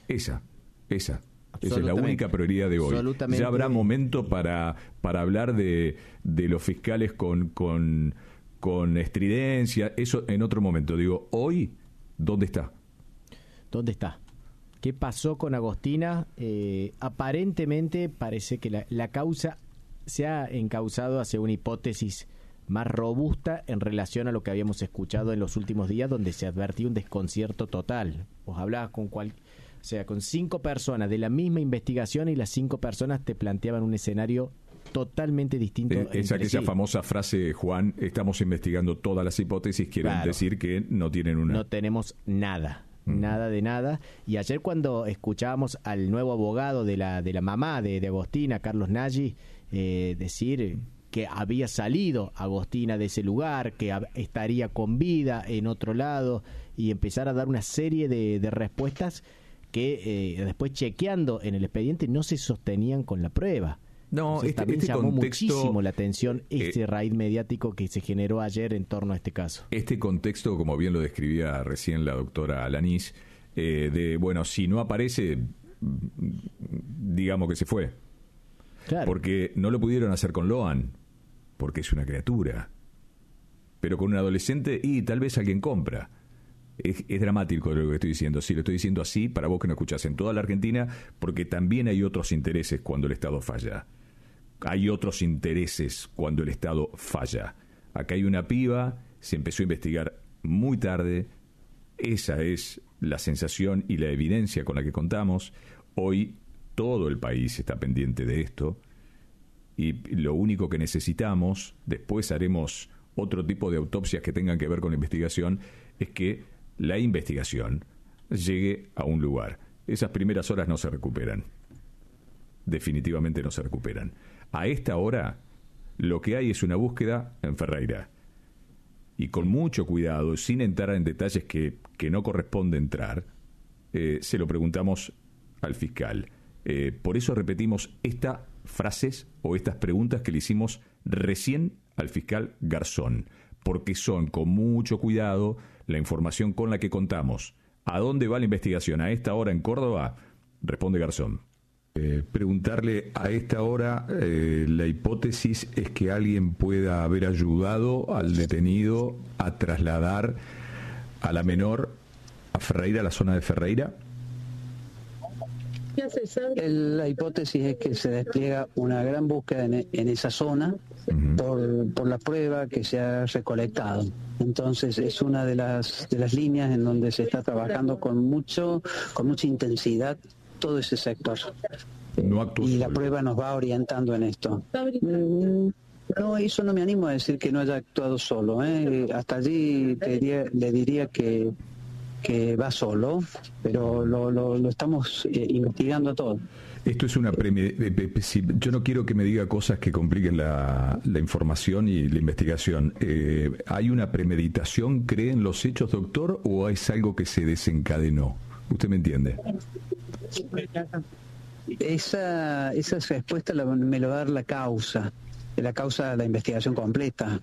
Esa es la única prioridad de hoy. Ya habrá momento para hablar de los fiscales con estridencia, eso en otro momento. Digo, hoy, ¿dónde está? ¿Dónde está? ¿Qué pasó con Agostina? Aparentemente parece que la causa se ha encauzado hacia una hipótesis más robusta en relación a lo que habíamos escuchado en los últimos días, donde se advertía un desconcierto total. Vos hablabas con 5 personas de la misma investigación y las 5 personas te planteaban un escenario totalmente distinto. Es aquella famosa frase, Juan, estamos investigando todas las hipótesis, quieren decir que no tienen una... No tenemos nada de nada. Y ayer cuando escuchábamos al nuevo abogado de la mamá de Agostina, Carlos Nagy, decir que había salido Agostina de ese lugar, que estaría con vida en otro lado, y empezar a dar una serie de respuestas que después, chequeando en el expediente, no se sostenían con la prueba. No, Entonces, también llamó muchísimo la atención raíz mediático que se generó ayer en torno a este caso. Este contexto, como bien lo describía recién la doctora Alanís, si no aparece, digamos que se fue. Claro. Porque no lo pudieron hacer con Loan, porque es una criatura. Pero con un adolescente, y tal vez alguien compra. Es dramático lo que estoy diciendo. Sí, lo estoy diciendo así para vos que no escuchás en toda la Argentina, porque también hay otros intereses cuando el Estado falla. Hay otros intereses cuando el Estado falla. Acá hay una piba, se empezó a investigar muy tarde. Esa es la sensación y la evidencia con la que contamos. Hoy todo el país está pendiente de esto. Y lo único que necesitamos, después haremos otro tipo de autopsias que tengan que ver con la investigación, es que la investigación llegue a un lugar. Esas primeras horas no se recuperan. Definitivamente no se recuperan. A esta hora, lo que hay es una búsqueda en Ferreira. Y con mucho cuidado, sin entrar en detalles que no corresponde entrar, se lo preguntamos al fiscal. Por eso repetimos estas frases o estas preguntas que le hicimos recién al fiscal Garzón, porque son con mucho cuidado la información con la que contamos. ¿A dónde va la investigación? A esta hora en Córdoba, responde Garzón. Preguntarle a esta hora, la hipótesis es que alguien pueda haber ayudado al detenido a trasladar a la menor a Ferreira, a la zona de Ferreira. La hipótesis es que se despliega una gran búsqueda en esa zona por la prueba que se ha recolectado. Entonces es una de las líneas en donde se está trabajando con mucha intensidad todo ese sector. Y la prueba nos va orientando en esto. No, eso no me animo a decir que no haya actuado solo. Hasta allí le diría que va solo, pero lo estamos investigando todo. Esto es una yo no quiero que me diga cosas que compliquen la información y la investigación. ¿Hay una premeditación, cree en los hechos, doctor, o es algo que se desencadenó? ¿Usted me entiende? Esa respuesta me lo va a dar la causa de la investigación completa.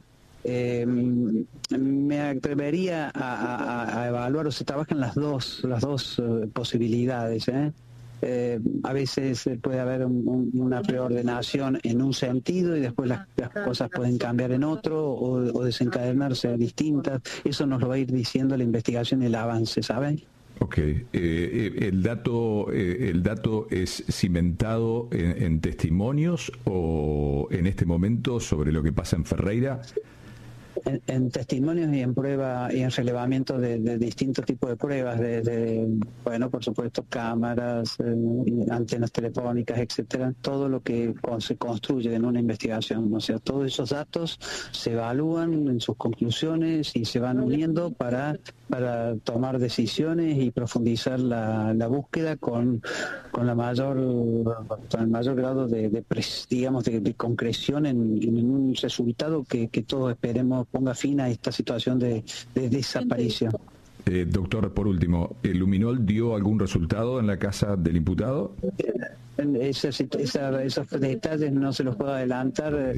Me atrevería a evaluar, o se trabajan las dos posibilidades. A veces puede haber una preordenación en un sentido y después las cosas pueden cambiar en otro o desencadenarse distintas. Eso nos lo va a ir diciendo la investigación y el avance, ¿saben? Ok. ¿El dato es cimentado en testimonios o en este momento sobre lo que pasa en Ferreira? En testimonios y en prueba y en relevamiento de distintos tipos de pruebas, bueno, por supuesto, cámaras, antenas telefónicas, etcétera, todo lo que se construye en una investigación. O sea, todos esos datos se evalúan en sus conclusiones y se van uniendo para tomar decisiones y profundizar la búsqueda con el mayor grado de concreción en un resultado que todos esperemos ponga fin a esta situación de desaparición. Doctor, por último, ¿el Luminol dio algún resultado en la casa del imputado? Esos detalles no se los puedo adelantar,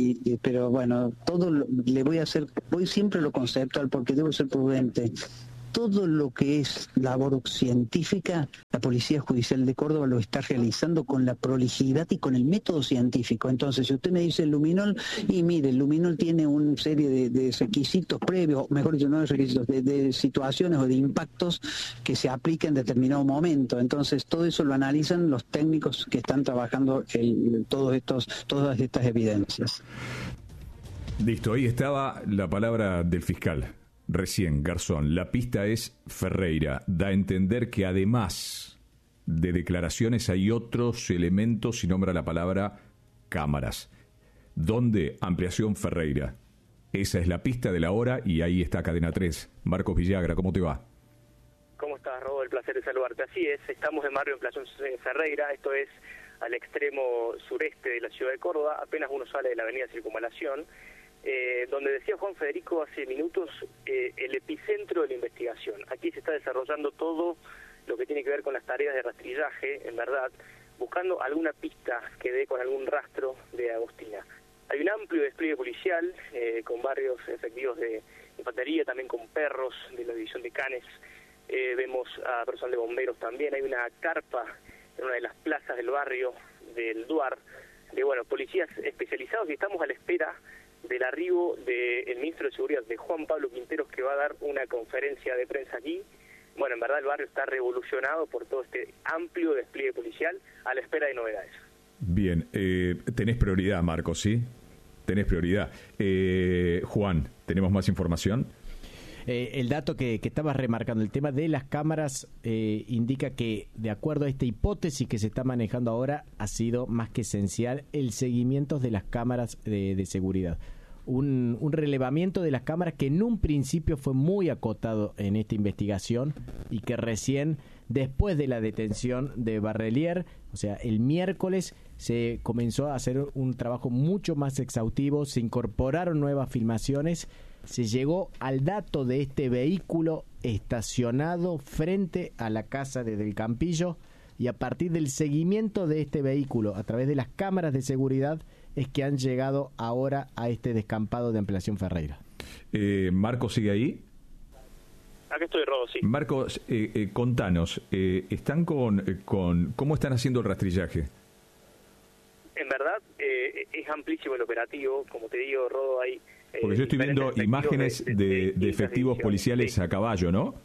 pero bueno, voy siempre lo conceptual porque debo ser prudente. todo lo que es labor científica, la Policía Judicial de Córdoba lo está realizando con la prolijidad y con el método científico. Entonces, si usted me dice el luminol, y mire, el luminol tiene una serie de requisitos previos, mejor dicho, no de requisitos, de situaciones o de impactos que se aplican en determinado momento. Entonces, todo eso lo analizan los técnicos que están trabajando todas estas evidencias. Listo, ahí estaba la palabra del fiscal. Recién, Garzón, la pista es Ferreira. Da a entender que además de declaraciones hay otros elementos y nombra la palabra cámaras. ¿Dónde? Ampliación Ferreira. Esa es la pista de la hora y ahí está Cadena 3. Marcos Villagra, ¿cómo te va? ¿Cómo estás, Robo? El placer de saludarte. Así es, estamos en barrio Ampliación Ferreira, esto es al extremo sureste de la ciudad de Córdoba, apenas uno sale de la avenida Circunvalación, donde decía Juan Federico hace minutos, el epicentro de la investigación. Aquí se está desarrollando todo lo que tiene que ver con las tareas de rastrillaje, en verdad, buscando alguna pista que dé con algún rastro de Agostina. Hay un amplio despliegue policial, con varios efectivos de infantería, también con perros de la división de Canes, vemos a personal de bomberos también, hay una carpa en una de las plazas del barrio del Duar, de policías especializados, y estamos a la espera del arribo del ministro de Seguridad, de Juan Pablo Quinteros, que va a dar una conferencia de prensa aquí. En verdad el barrio está revolucionado por todo este amplio despliegue policial a la espera de novedades. Bien, tenés prioridad, Marcos, ¿sí? Tenés prioridad. Juan, ¿tenemos más información? El dato que estabas remarcando, el tema de las cámaras, indica que, de acuerdo a esta hipótesis que se está manejando ahora, ha sido más que esencial el seguimiento de las cámaras de seguridad. Un relevamiento de las cámaras que en un principio fue muy acotado en esta investigación y que recién, después de la detención de Barrelier, o sea, el miércoles, se comenzó a hacer un trabajo mucho más exhaustivo, se incorporaron nuevas filmaciones, se llegó al dato de este vehículo estacionado frente a la casa de Del Campillo, y a partir del seguimiento de este vehículo a través de las cámaras de seguridad es que han llegado ahora a este descampado de Ampliación Ferreira. ¿Marcos sigue ahí? Aquí estoy, Rodo, sí. Marcos, contanos, ¿están cómo están haciendo el rastrillaje? En verdad, es amplísimo el operativo, como te digo, Rodo, hay... Porque yo estoy viendo imágenes de efectivos policiales sí, a caballo, ¿no?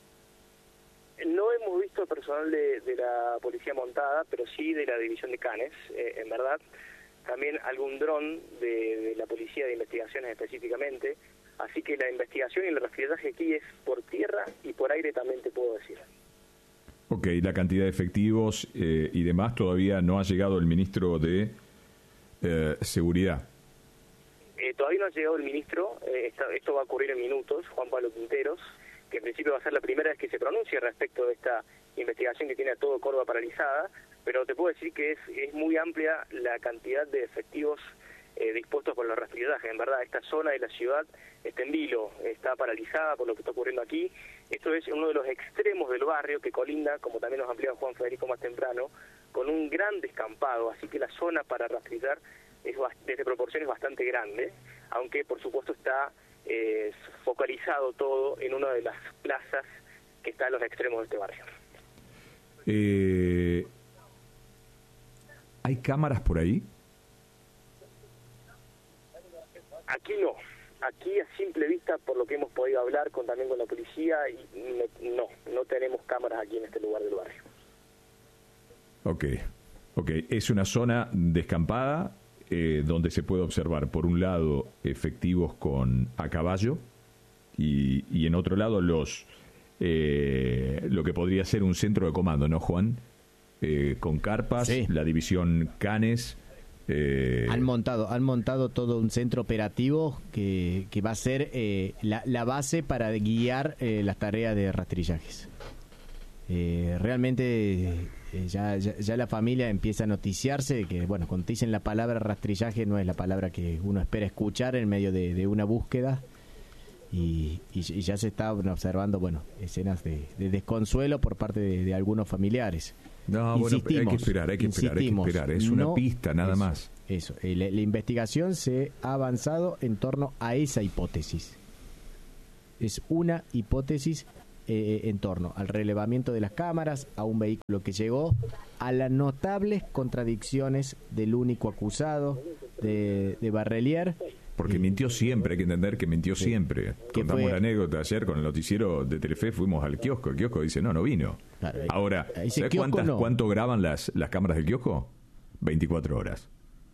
No hemos visto personal de la policía montada, pero sí de la división de Canes, en verdad. También algún dron de la policía de investigaciones específicamente. Así que la investigación y el rastrillaje aquí es por tierra y por aire, también te puedo decir. Ok, la cantidad de efectivos y demás, todavía no ha llegado el ministro de Seguridad. Todavía no ha llegado el ministro, esto va a ocurrir en minutos, Juan Pablo Quinteros, que en principio va a ser la primera vez que se pronuncie respecto de esta investigación que tiene a todo Córdoba paralizada, pero te puedo decir que es muy amplia la cantidad de efectivos dispuestos por el rastrillaje. En verdad, esta zona de la ciudad está en vilo, está paralizada por lo que está ocurriendo aquí. Esto es uno de los extremos del barrio que colinda, como también nos ampliaba Juan Federico más temprano, con un gran descampado, así que la zona para rastrillar es desde proporciones bastante grande, aunque por supuesto está focalizado todo en una de las plazas que está a los extremos de este barrio. ¿Hay cámaras por ahí? Aquí no. Aquí a simple vista, por lo que hemos podido hablar también con la policía, no tenemos cámaras aquí en este lugar del barrio. Ok. Es una zona descampada donde se puede observar, por un lado, efectivos a caballo y en otro lado lo que podría ser un centro de comando, ¿no, Juan? Con carpas, sí. La división Canes. Han montado todo un centro operativo que va a ser la base para guiar las tareas de rastrillajes. Realmente ya la familia empieza a noticiarse que, cuando te dicen la palabra rastrillaje no es la palabra que uno espera escuchar en medio de una búsqueda, y ya se están observando escenas de desconsuelo por parte de algunos familiares. No, hay que esperar. Es una pista nada más. Eso, la investigación se ha avanzado en torno a esa hipótesis. Es una hipótesis en torno al relevamiento de las cámaras, a un vehículo que llegó, a las notables contradicciones del único acusado de Barrelier. Porque mintió siempre, hay que entender que mintió siempre. Contamos la anécdota ayer con el noticiero de Telefe, fuimos al kiosco, el kiosco dice, no vino. Claro, ahora, ¿sabes cuánto graban las cámaras del kiosco? 24 horas.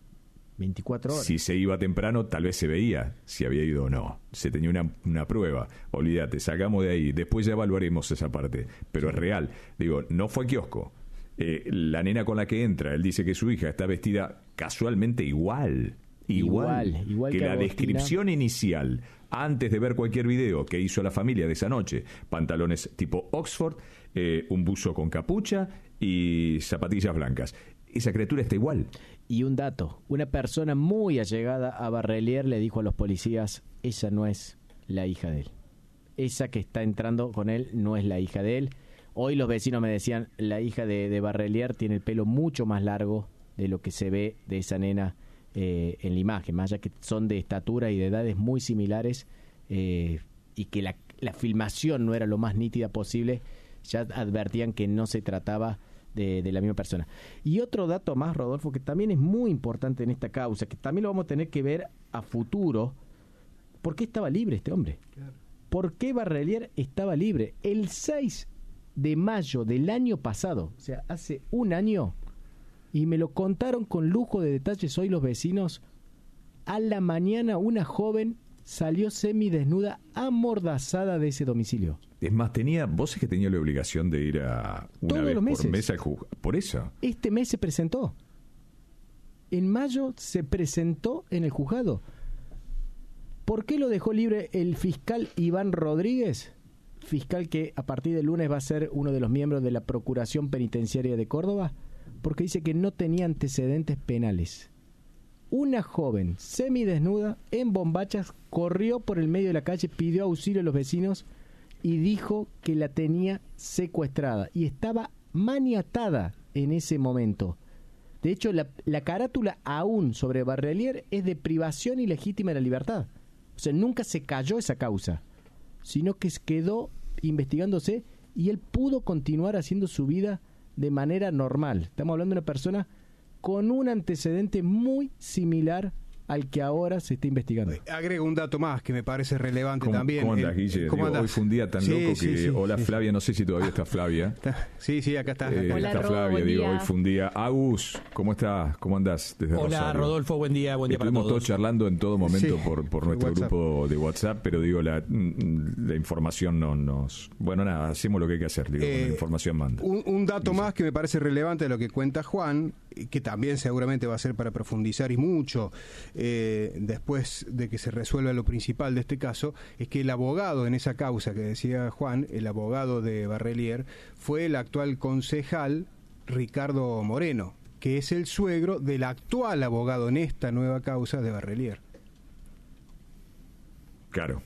24 horas. Si se iba temprano, tal vez se veía si había ido o no. Se tenía una prueba. Olvídate, sacamos de ahí. Después ya evaluaremos esa parte. Pero es real. Digo, no fue al kiosco. La nena con la que entra, él dice que su hija está vestida casualmente igual que la descripción inicial, antes de ver cualquier video que hizo la familia de esa noche. Pantalones tipo Oxford, un buzo con capucha y zapatillas blancas. Esa criatura está igual. Y un dato, una persona muy allegada a Barrelier le dijo a los policías, esa no es la hija de él. Esa que está entrando con él no es la hija de él. Hoy los vecinos me decían, la hija de Barrelier tiene el pelo mucho más largo de lo que se ve de esa nena en la imagen, más allá que son de estatura y de edades muy similares, y que la filmación no era lo más nítida posible, ya advertían que no se trataba de la misma persona. Y otro dato más, Rodolfo, que también es muy importante en esta causa, que también lo vamos a tener que ver a futuro. ¿Por qué estaba libre este hombre? Claro. ¿Por qué Barrelier estaba libre? El 6 de mayo del año pasado, o sea, hace un año, y me lo contaron con lujo de detalles hoy los vecinos, a la mañana una joven salió semidesnuda, amordazada de ese domicilio. Es más, vos es que tenía la obligación de ir a una vez por mes al juzgado. Por eso. Este mes se presentó. En mayo se presentó en el juzgado. ¿Por qué lo dejó libre el fiscal Iván Rodríguez? Fiscal que a partir del lunes va a ser uno de los miembros de la Procuración Penitenciaria de Córdoba, porque dice que no tenía antecedentes penales. Una joven semidesnuda en bombachas corrió por el medio de la calle, pidió auxilio a los vecinos y dijo que la tenía secuestrada y estaba maniatada en ese momento. De hecho, la carátula aún sobre Barrelier es de privación ilegítima de la libertad. O sea, nunca se cayó esa causa, sino que quedó investigándose y él pudo continuar haciendo su vida de manera normal. Estamos hablando de una persona con un antecedente muy similar al que ahora se está investigando. Agrego un dato más que me parece relevante también. ¿Cómo andás, Guille? Hoy fue un día tan loco que... Sí. Hola, Flavia, no sé si todavía está Flavia. Sí, acá está. Hola, está Flavia, hoy fue un día... Agus, ¿cómo estás? ¿Cómo andás desde Rosario? Hola, Rodolfo, buen día para todos. Estuvimos todos charlando en todo momento por nuestro grupo de WhatsApp, pero la información no nos... Bueno, nada, hacemos lo que hay que hacer, con la información manda. Un dato más que me parece relevante de lo que cuenta Juan, que también seguramente va a ser para profundizar y mucho después de que se resuelva lo principal de este caso, es que el abogado en esa causa que decía Juan, el abogado de Barrelier, fue el actual concejal Ricardo Moreno, que es el suegro del actual abogado en esta nueva causa de Barrelier. Claro.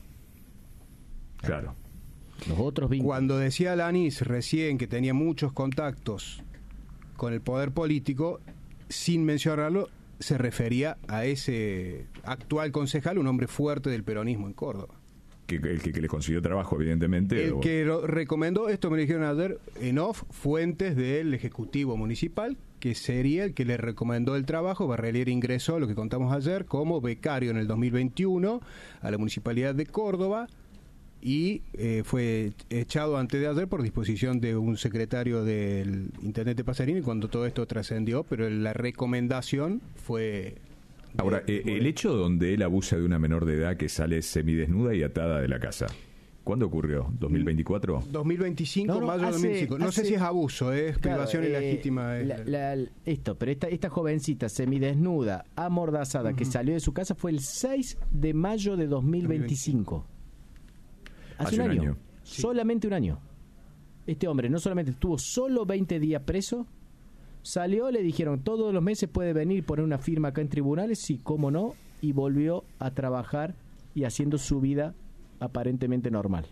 Los otros vínculos. Cuando decía Lanis recién que tenía muchos contactos con el poder político, sin mencionarlo, se refería a ese actual concejal, un hombre fuerte del peronismo en Córdoba. El que le consiguió trabajo, evidentemente. El que lo recomendó, esto me lo dijeron ayer en off, fuentes del Ejecutivo Municipal, que sería el que le recomendó el trabajo. Barrelier ingresó, lo que contamos ayer, como becario en el 2021 a la Municipalidad de Córdoba, y fue echado antes de ayer por disposición de un secretario del intendente Pasarini cuando todo esto trascendió, pero la recomendación fue... Ahora, el hecho donde él abusa de una menor de edad que sale semidesnuda y atada de la casa, ¿cuándo ocurrió? ¿2024? 2025, mayo de 2025. No sé si es abuso, es privación ilegítima. Pero esta jovencita semidesnuda, amordazada, que salió de su casa fue el 6 de mayo de 2025. Hace un año. Sí. Solamente un año. Este hombre no solamente estuvo solo 20 días preso, salió, le dijeron todos los meses puede venir y poner una firma acá en tribunales, sí, cómo no, y volvió a trabajar y haciendo su vida aparentemente normal.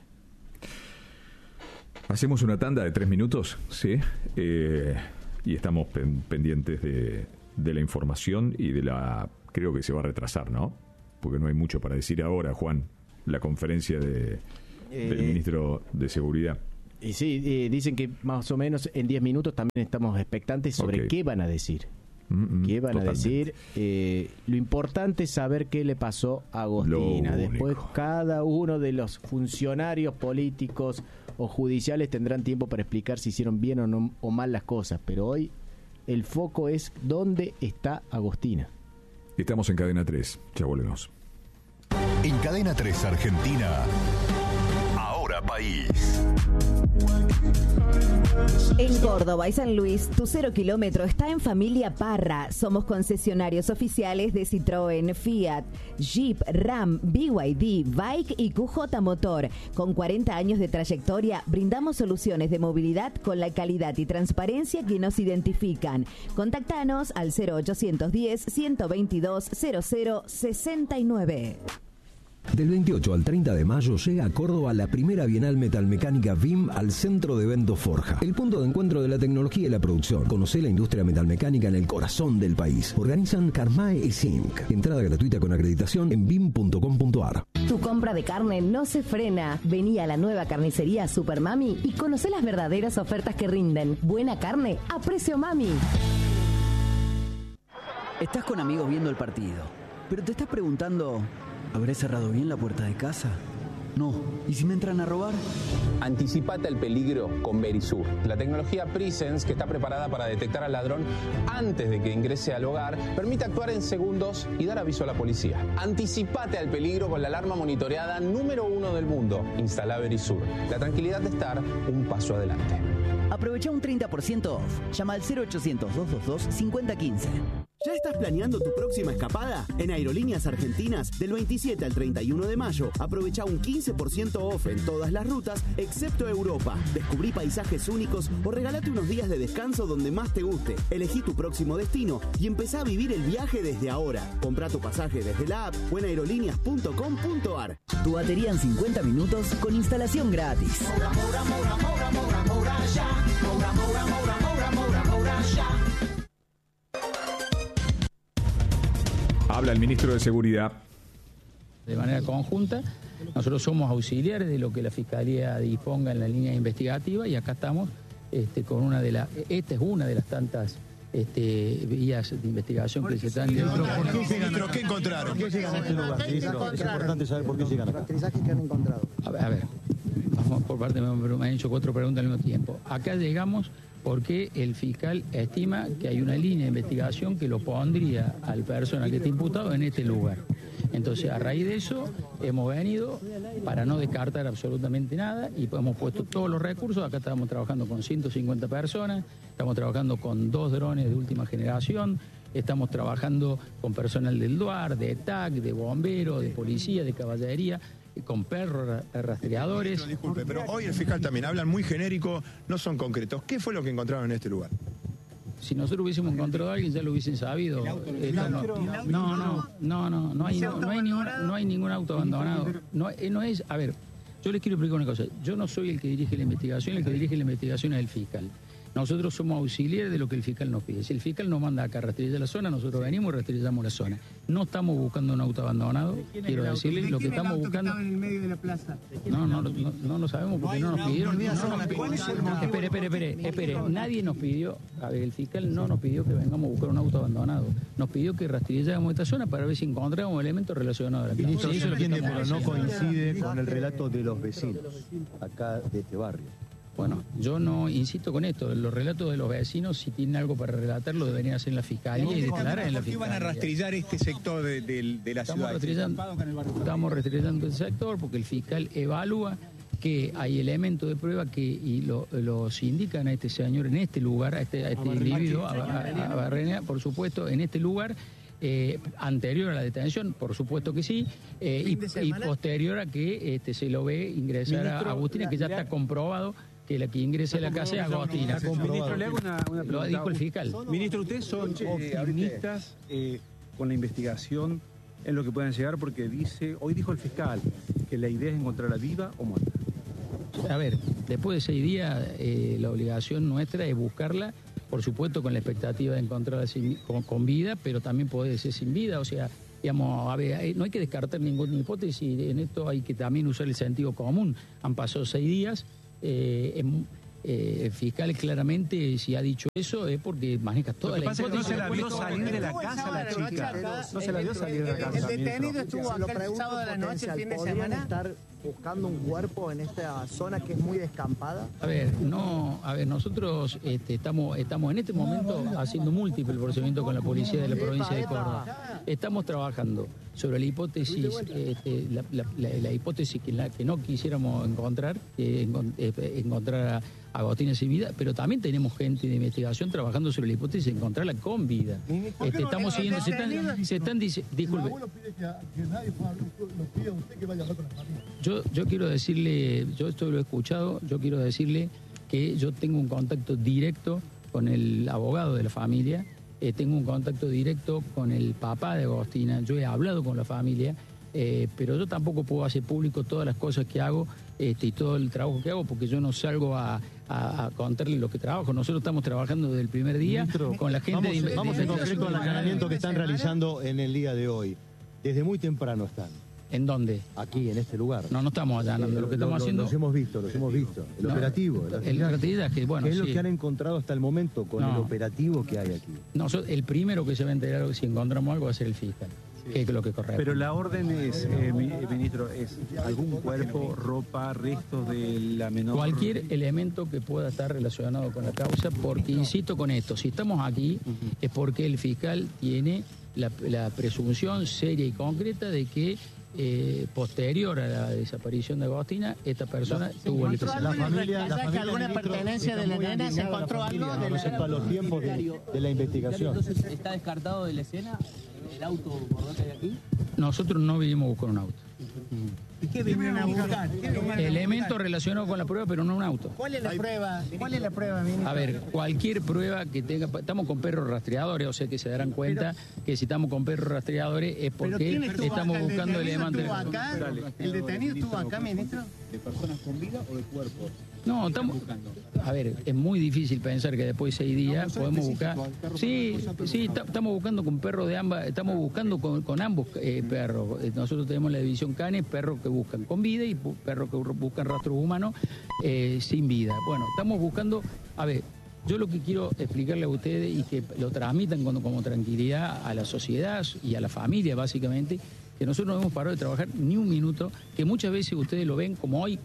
Hacemos una tanda de 3 minutos, ¿sí? Y estamos pendientes de la información y creo que se va a retrasar, ¿no? Porque no hay mucho para decir ahora, Juan. La conferencia del ministro de Seguridad. Y sí, dicen que más o menos en 10 minutos también estamos expectantes sobre qué van a decir. ¿Qué van a decir? Lo importante es saber qué le pasó a Agostina. Después cada uno de los funcionarios políticos o judiciales tendrán tiempo para explicar si hicieron bien o mal las cosas. Pero hoy el foco es dónde está Agostina. Estamos en Cadena 3. Ya volvemos. En Cadena 3 Argentina. Ahora País. En Córdoba y San Luis, tu 0 kilómetro está en Familia Parra. Somos concesionarios oficiales de Citroën, Fiat, Jeep, Ram, BYD, Bike y QJ Motor. Con 40 años de trayectoria, brindamos soluciones de movilidad con la calidad y transparencia que nos identifican. Contactanos al 0810-122-0069. Del 28 al 30 de mayo llega a Córdoba la primera Bienal Metalmecánica BIM al Centro de Eventos Forja, el punto de encuentro de la tecnología y la producción. Conocé la industria metalmecánica en el corazón del país. Organizan Carmae y Zinc. Entrada gratuita con acreditación en bim.com.ar. Tu compra de carne no se frena. Vení a la nueva carnicería Super Mami y conocé las verdaderas ofertas que rinden. Buena carne a precio mami. Estás con amigos viendo el partido, pero te estás preguntando... ¿Habré cerrado bien la puerta de casa? No. ¿Y si me entran a robar? Anticipate al peligro con Verisur, la tecnología Presence que está preparada para detectar al ladrón antes de que ingrese al hogar, permite actuar en segundos y dar aviso a la policía. Anticipate al peligro con la alarma monitoreada número 1 del mundo. Instala Verisur. La tranquilidad de estar un paso adelante. Aprovecha un 30% off. Llama al 0800-222-5015. ¿Ya estás planeando tu próxima escapada? En Aerolíneas Argentinas, del 27 al 31 de mayo, aprovecha un 15% off en todas las rutas, excepto Europa. Descubrí paisajes únicos o regalate unos días de descanso donde más te guste. Elegí tu próximo destino y empezá a vivir el viaje desde ahora. Comprá tu pasaje desde la app o en aerolíneas.com.ar. Tu batería en 50 minutos con instalación gratis. Habla el ministro de Seguridad. De manera conjunta, nosotros somos auxiliares de lo que la Fiscalía disponga en la línea investigativa y acá estamos con una de las... Esta es una de las tantas vías de investigación que se están... ¿Pero qué encontraron? ¿Por qué llegan a este lugar? Es importante saber por qué llegan acá. Caracterizajes que han encontrado. A ver, vamos por parte, me han hecho 4 preguntas al mismo tiempo. Acá llegamos... porque el fiscal estima que hay una línea de investigación que lo pondría al personal que está imputado en este lugar. Entonces, a raíz de eso, hemos venido para no descartar absolutamente nada y hemos puesto todos los recursos. Acá estamos trabajando con 150 personas, estamos trabajando con 2 drones de última generación, estamos trabajando con personal del DUAR, de TAC, de bomberos, de policía, de caballería, con perros rastreadores. Disculpe, pero hoy el fiscal también hablan muy genérico, no son concretos. ¿Qué fue lo que encontraron en este lugar? Si nosotros hubiésemos encontrado a alguien ya lo hubiesen sabido. No hay ningún auto abandonado. No es, a ver, yo les quiero explicar una cosa. Yo no soy el que dirige la investigación, el que dirige la investigación es el fiscal. Nosotros somos auxiliares de lo que el fiscal nos pide. Si el fiscal nos manda acá a rastrillar la zona, nosotros venimos y rastrillamos la zona. No estamos buscando un auto abandonado, quiero decirles, lo que estamos buscando... en el medio de la plaza? No lo sabemos porque no nos pidieron. Espere, nadie nos pidió, a ver, el fiscal no nos pidió que vengamos a buscar un auto abandonado. Nos pidió que rastrilláramos esta zona para ver si encontramos elementos relacionados a la plaza. Ministro, se entiende, pero no coincide con el relato de los vecinos acá de este barrio. Bueno, yo no insisto con esto. Los relatos de los vecinos, si tienen algo para relatar, lo deberían hacer en la fiscalía y declarar en la fiscalía. ¿Por qué van a rastrillar este sector de la ciudad? Estamos rastrillando el sector porque el fiscal evalúa que hay elementos de prueba que los indican a este señor en este lugar, a este individuo, a Barrenea, por supuesto, en este lugar. Anterior a la detención, por supuesto que sí, y posterior a que se lo ve ingresar a Agustina, que ya está comprobado que la que ingrese a la casa es Agustina. Ministro, le hago una pregunta. Lo dijo el fiscal. Ministro, ¿ustedes son optimistas con la investigación en lo que puedan llegar? Porque hoy dijo el fiscal que la idea es encontrarla viva o muerta. A ver, después de 6 días, la obligación nuestra es buscarla, por supuesto con la expectativa de encontrarla con vida, pero también puede ser sin vida, o sea, digamos, a ver, no hay que descartar ninguna hipótesis, en esto hay que también usar el sentido común. Han pasado 6 días, el fiscal claramente, si ha dicho eso, es porque maneja toda la hipótesis. No se la vio salir de la casa la chica. No se la vio salir de la casa. El detenido estuvo acá el sábado de la noche, el fin de semana. Estar buscando un cuerpo en esta zona que es muy descampada. A ver, nosotros estamos en este momento haciendo múltiples procedimientos con la policía de la provincia de Córdoba. Estamos trabajando sobre la hipótesis, la hipótesis que no quisiéramos encontrar, encontrar a Agostina sin vida, pero también tenemos gente de investigación trabajando sobre la hipótesis de encontrarla con vida. Estamos siguiendo, se están diciendo, disculpe. Yo quiero decirle, yo esto lo he escuchado, yo quiero decirle que yo tengo un contacto directo con el abogado de la familia, tengo un contacto directo con el papá de Agostina, yo he hablado con la familia, pero yo tampoco puedo hacer público todas las cosas que hago y todo el trabajo que hago, porque yo no salgo a contarle lo que trabajo. Nosotros estamos trabajando desde el primer día, Ministro, con la gente vamos en concreto al allanamiento que están realizando en el día de hoy. Desde muy temprano están. ¿En dónde? Aquí, en este lugar. No estamos allanando. Lo que estamos haciendo... Los hemos visto. El operativo. El operativo, bueno, ¿qué es lo que han encontrado hasta el momento con el operativo que hay aquí? El primero que se va a enterar si encontramos algo va a ser el fiscal. Que es lo que corre. Pero la orden es, ministro, es algún cuerpo, ropa, restos de la menor... Cualquier elemento que pueda estar relacionado con la causa, porque insisto con esto, si estamos aquí es porque el fiscal tiene la presunción seria y concreta de que posterior a la desaparición de Agostina, esta persona tuvo el la familia alguna pertenencia de la nena, se encontró algo respecto a los tiempos de la investigación. Entonces, ¿está descartado de la escena el auto bordón que hay aquí? Nosotros no vinimos a buscar un auto. ¿Y qué vinieron a buscar? Elementos relacionados con la prueba, pero no un auto. ¿Cuál es la prueba? Ministro? A ver, cualquier prueba que tenga... Estamos con perros rastreadores, o sea que se darán cuenta que si estamos con perros rastreadores es porque estamos buscando elementos... ¿El detenido estuvo acá, ministro? ¿De personas con vida o de cuerpos? No, estamos buscando. A ver, es muy difícil pensar que después de 6 días podemos buscar... Sí, estamos buscando con perros de ambas... Estamos buscando con ambos perros. Nosotros tenemos la división canes, perros que buscan con vida y perros que buscan rastros humanos sin vida. Bueno, estamos buscando... A ver, yo lo que quiero explicarle a ustedes y que lo transmitan como tranquilidad a la sociedad y a la familia, básicamente, que nosotros no hemos parado de trabajar ni un minuto, que muchas veces ustedes lo ven como hoy,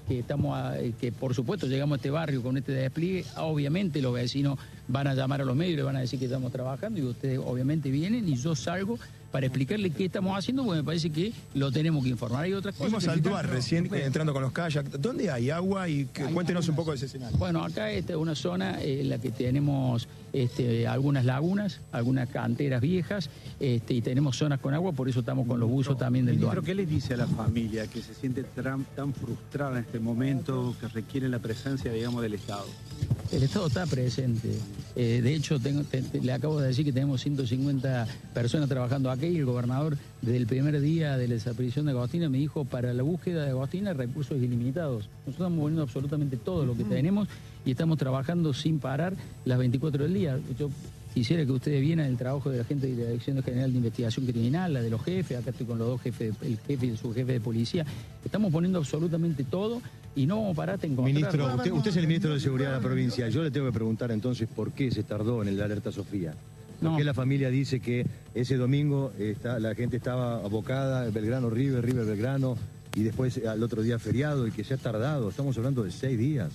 que por supuesto llegamos a este barrio con este despliegue, obviamente los vecinos van a llamar a los medios y le van a decir que estamos trabajando y ustedes obviamente vienen y yo salgo para explicarle qué estamos haciendo, porque me parece que lo tenemos que informar. Hay otras cosas. Fuimos al Duar recién entrando con los kayaks. ¿Dónde hay agua? Y cuéntenos un poco de ese escenario. Bueno, acá esta es una zona en la que tenemos algunas lagunas, algunas canteras viejas y tenemos zonas con agua, por eso estamos con los buzos también del Duar. ¿Qué les dice a la familia que se siente tan frustrada en este momento, que requiere la presencia, digamos, del Estado? El Estado está presente. De hecho, le acabo de decir que tenemos 150 personas trabajando aquí y el gobernador, desde el primer día de la desaparición de Agostina, me dijo, para la búsqueda de Agostina, recursos ilimitados. Nosotros estamos poniendo absolutamente todo lo que tenemos y estamos trabajando sin parar las 24 del día. Yo quisiera que ustedes vieran el trabajo de la gente de la Dirección General de Investigación Criminal, la de los jefes, acá estoy con los dos jefes, el jefe y su jefe de policía. Estamos poniendo absolutamente todo y no vamos a parar hasta encontrar. Ministro, usted es el ministro de Seguridad de la provincia. Yo le tengo que preguntar entonces por qué se tardó en el alerta Sofía. ¿Por qué la familia dice que ese domingo la gente estaba abocada, Belgrano, River, Belgrano, y después al otro día feriado y que se ha tardado? Estamos hablando de 6 días.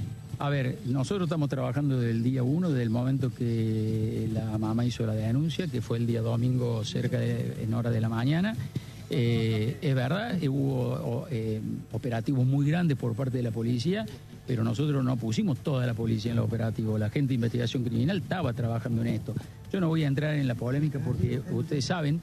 A ver, nosotros estamos trabajando desde el día 1, desde el momento que la mamá hizo la denuncia, que fue el día domingo en hora de la mañana. Es verdad, hubo operativos muy grandes por parte de la policía, pero nosotros no pusimos toda la policía en los operativos. La gente de investigación criminal estaba trabajando en esto. Yo no voy a entrar en la polémica porque ustedes saben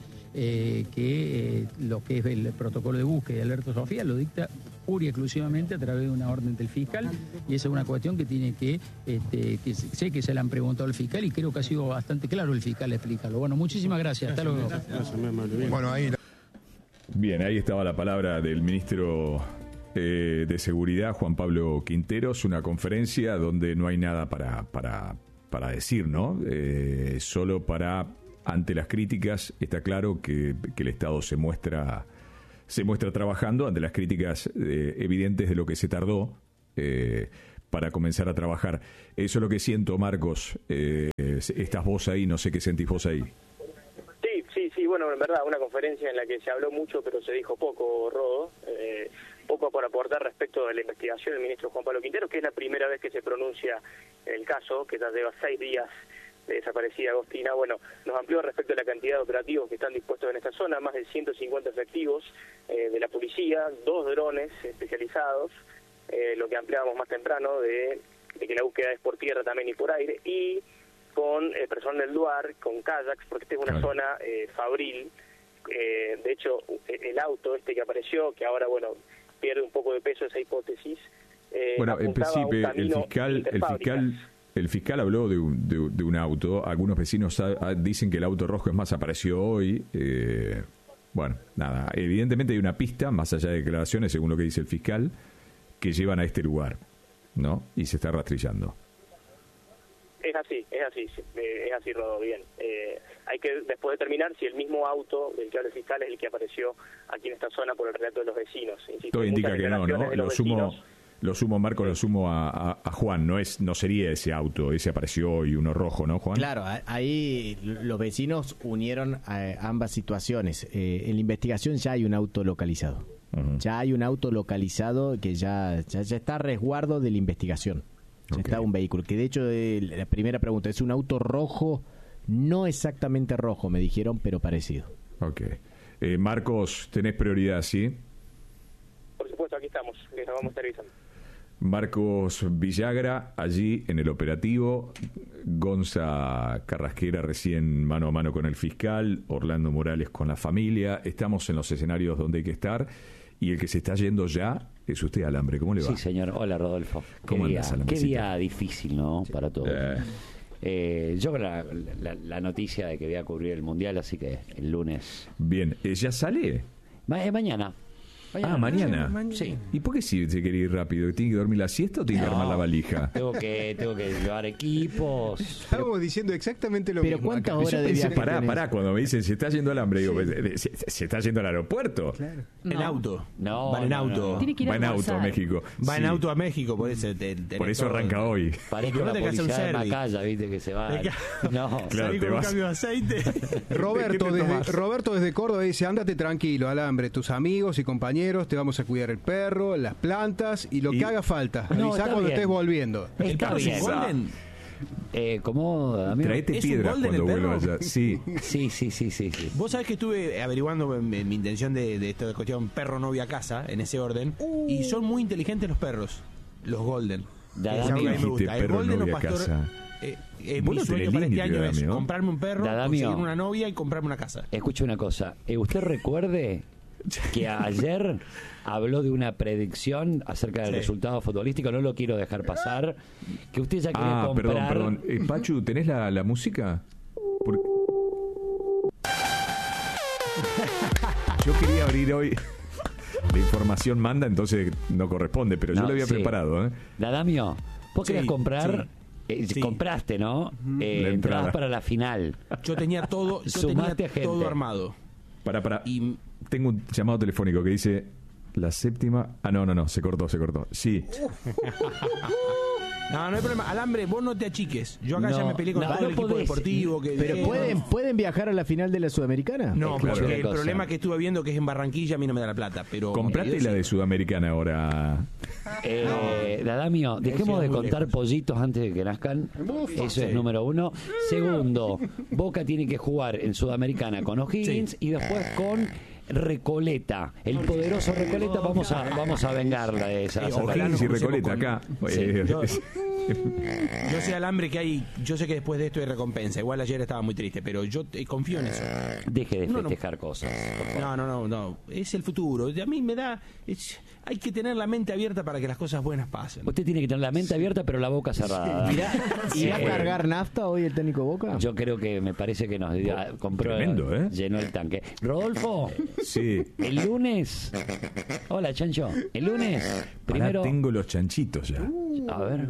que lo que es el protocolo de búsqueda y alerta Sofía lo dicta pura y exclusivamente a través de una orden del fiscal, y esa es una cuestión que tiene que sé que se le han preguntado al fiscal y creo que ha sido bastante claro el fiscal explicarlo. Bueno, muchísimas gracias. Hasta luego. Bueno, ahí... Bien, ahí estaba la palabra del ministro de Seguridad, Juan Pablo Quinteros, una conferencia donde no hay nada para decir, ¿no? Solo para ante las críticas, está claro que el Estado se muestra trabajando ante las críticas evidentes de lo que se tardó para comenzar a trabajar. Eso es lo que siento, Marcos. Estás vos ahí, no sé qué sentís vos ahí. Sí, bueno, en verdad, una conferencia en la que se habló mucho, pero se dijo poco, Rodo. Poco por aportar respecto de la investigación del ministro Juan Pablo Quintero, que es la primera vez que se pronuncia el caso, que ya lleva 6 días de desaparecida Agostina. Bueno, nos amplió respecto a la cantidad de operativos que están dispuestos en esta zona, más de 150 efectivos de la policía, 2 drones especializados, lo que ampliábamos más temprano, de que la búsqueda es por tierra también y por aire, y con personal del DUAR, con kayaks, porque esta es una zona fabril. De hecho, el auto que apareció, que ahora, bueno, pierde un poco de peso esa hipótesis. Bueno, en principio, el fiscal habló de un auto. Algunos vecinos dicen que el auto rojo, es más, apareció hoy. Bueno, nada, evidentemente hay una pista, más allá de declaraciones, según lo que dice el fiscal, que llevan a este lugar, ¿no? Y se está rastrillando. Es así, Rodo, bien. Hay que después determinar si el mismo auto del que habla el fiscal es el que apareció aquí en esta zona por el relato de los vecinos. Insisto, todo indica que no, ¿no? Lo sumo, Marco, lo sumo a Juan, no sería ese auto, ese apareció hoy, uno rojo, ¿no, Juan? Claro, ahí los vecinos unieron ambas situaciones. En la investigación ya hay un auto localizado. Uh-huh. Ya hay un auto localizado que ya está a resguardo de la investigación. Ya está un vehículo, que de hecho la primera pregunta, ¿es un auto rojo? No exactamente rojo, me dijeron, pero parecido. Ok. Marcos, tenés prioridad, ¿sí? Por supuesto, aquí estamos, les vamos a estar avisando. Marcos Villagra, allí en el operativo, Gonza Carrasquera recién mano a mano con el fiscal, Orlando Morales con la familia. Estamos en los escenarios donde hay que estar, y el que se está yendo ya es usted, Alambre. ¿Cómo le va? Sí, señor. Hola, Rodolfo. ¿Cómo andás, Alambre? Qué día difícil, ¿no? Para todos. Yo la noticia de que voy a cubrir el Mundial, así que el lunes... Bien, ¿ya sale? Mañana. Mañana. Sí. ¿Y por qué si se quiere ir rápido? ¿Tiene que dormir la siesta o tiene que armar la valija? Tengo que llevar equipos. Estábamos diciendo exactamente lo mismo. Pero ¿cuántas horas de viaje? Pará, cuando me dicen se está yendo al hambre, digo, se está yendo al aeropuerto. Claro. En auto. No. Van en auto. Va en auto a México. Va en auto a México, por eso. Por eso arranca hoy. Parezco la policía de Macaya, viste, que se va. No. Claro, te con un vas. cambio de aceite. Roberto desde Córdoba dice, ándate tranquilo, Alambre, tus amigos y compañeros, te vamos a cuidar el perro, las plantas y lo que haga falta. Avisá cuando estés volviendo. ¿El perro es golden? ¿Cómo? Traete piedras cuando vuelvas allá. Sí. Vos sabés que estuve averiguando mi intención de esta cuestión perro novia casa, en ese orden, y son muy inteligentes los perros, los golden. Es algo que a mí me gusta. El golden o pastor... mi sueño para este año es comprarme un perro, conseguir una novia y comprarme una casa. Escuche una cosa, usted recuerde que ayer habló de una predicción acerca del resultado futbolístico, no lo quiero dejar pasar, que usted ya quería comprar... Perdón. Pachu, ¿tenés la música? Yo quería abrir hoy... La información manda, entonces no corresponde, pero yo lo había preparado. Dadamio, vos querías comprar... Compraste, ¿no? Entradas para la final. Yo tenía todo armado. Y tengo un llamado telefónico que dice la séptima. No, se cortó. Sí. No hay problema. Alambre, vos no te achiques. Yo acá ya me peleé con todo el equipo deportivo. Pero ¿pueden viajar a la final de la Sudamericana? No, porque el problema que estuve viendo, que es en Barranquilla, a mí no me da la plata. Pero comprate la de Sudamericana ahora. Dadamio, dejemos de contar pollitos antes de que nazcan. Eso es número 1. Segundo, Boca tiene que jugar en Sudamericana con O'Higgins y después con Recoleta, el poderoso Recoleta. Vamos a vengarla de esa. O'Higgins y Recoleta acá. Yo sé, Alambre, que hay. Yo sé que después de esto hay recompensa. Igual ayer estaba muy triste, pero yo confío en eso. Deje de festejar cosas. No. Es el futuro. A mí me da. Hay que tener la mente abierta para que las cosas buenas pasen. Usted tiene que tener la mente abierta, pero la boca cerrada. ¿Irá a cargar nafta hoy el técnico Boca? Yo creo que me parece que nos compró. Tremendo, llenó el tanque. Rodolfo. Sí. El lunes. Hola, Chancho. El lunes. Primero. Tengo los chanchitos ya. A ver. No.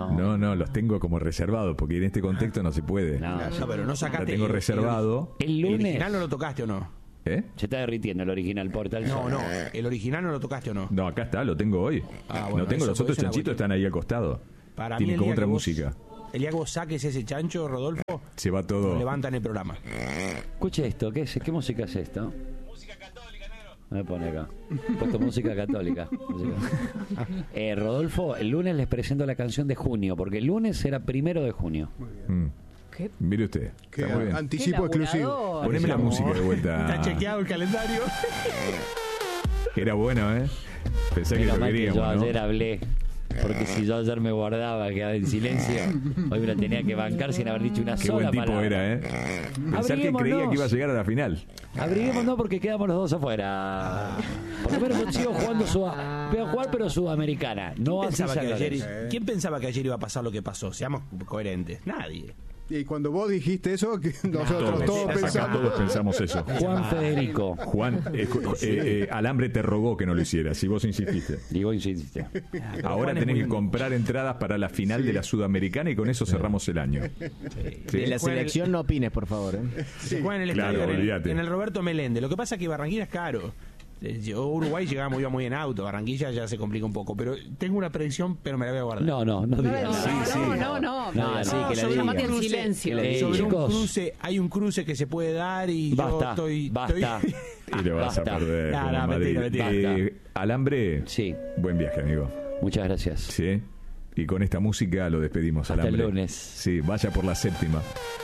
No, los tengo como reservados, porque en este contexto no se puede. No, pero no sacaste. Lo tengo reservado. El lunes. ¿El original no lo tocaste o no? ¿Eh? Se está derritiendo el original Portal. No, ¿el original no lo tocaste o no? No, acá está, lo tengo hoy. Bueno, no tengo, los otros es una chanchitos están ahí al costado. Para Tienen mí, como otra música. El día que vos saques ese chancho, Rodolfo, se va todo. Lo levantan el programa. Escuche esto, ¿qué música es esto? Música católica, negro. Me pone acá. Puesto música católica. Rodolfo, el lunes les presento la canción de junio, porque el lunes era 1 de junio. ¿Qué? Mire usted. Qué anticipo exclusivo. Poneme la música de vuelta. Está chequeado el calendario. Era bueno, ¿eh? Pensé que lo queríamos, yo ¿no? ayer hablé. Porque si yo ayer me guardaba, quedaba en silencio, hoy me lo tenía que bancar sin haber dicho una Qué sola buen tipo palabra. era, ¿eh? Pensar que creía que iba a llegar a la final. Abriguémonos porque quedamos los dos afuera. Por lo menos sigo jugando voy a jugar pero sudamericana. ¿Quién pensaba que ayer iba a pasar lo que pasó? Seamos coherentes. Nadie. Y cuando vos dijiste eso, que nosotros todos pensamos eso. Juan Federico. Juan, Alambre te rogó que no lo hicieras, y vos insististe. Y vos insististe. Ahora tenés que comprar entradas para la final de la Sudamericana y con eso cerramos el año. Sí. De la selección no opines, por favor. Se juega en el estadio, en el Roberto Meléndez. Lo que pasa es que Barranquilla es caro. Uruguay iba muy en auto, Barranquilla ya se complica un poco, pero tengo una predicción, pero me la voy a guardar. No digas. Llámate en silencio. Sobre un cruce, hay un cruce que se puede dar y basta. Y lo vas a perder. Mentira. Alambre, sí. Buen viaje, amigo. Muchas gracias. Sí. Y con esta música lo despedimos, Hasta Alambre. el lunes. Sí, vaya por la 7ª.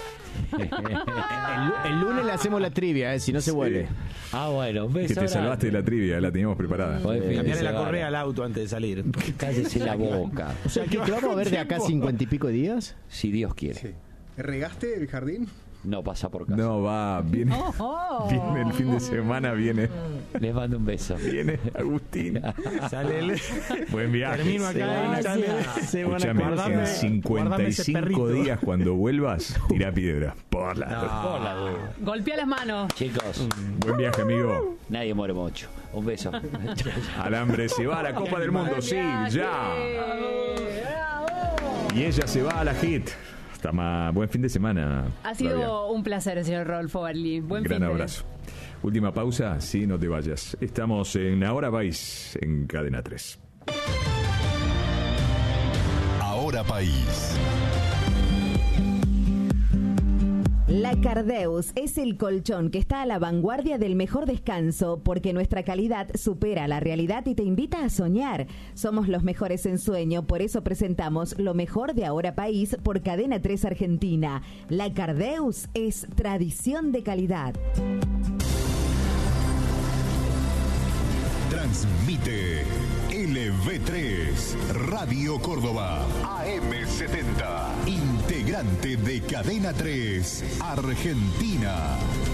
El lunes le hacemos la trivia, si no se vuelve. Bueno, un beso. Que te salvaste de la trivia, la teníamos preparada. Cambiarle la correa al auto antes de salir. Cállese la boca. O sea, ¿que vamos a ver de acá 50 y pico días? Si Dios quiere. Sí. ¿Regaste el jardín? No pasa por casa. No, viene el fin de semana, viene. Les mando un beso. Viene Agustín. Sale buen viaje. Termino acá. Escúchame, en 55 días cuando vuelvas, tira piedra. Por la duda. Golpea las manos. Chicos. Buen viaje, amigo. Nadie muere mucho. Un beso. Alambre se va a la Copa del Mundo, sí, ya. Y ella se va a la hit. Buen fin de semana. Ha sido Flavia. un placer, señor Rodolfo Berli. Buen gran fin de... abrazo. Última pausa, sí, no te vayas. Estamos en Ahora País, en Cadena 3. Ahora País. La Cardeus es el colchón que está a la vanguardia del mejor descanso porque nuestra calidad supera la realidad y te invita a soñar. Somos los mejores en sueño, por eso presentamos lo mejor de Ahora País por Cadena 3 Argentina. La Cardeus es tradición de calidad. Transmite LV3 Radio Córdoba AM70, integrante de Cadena 3 Argentina.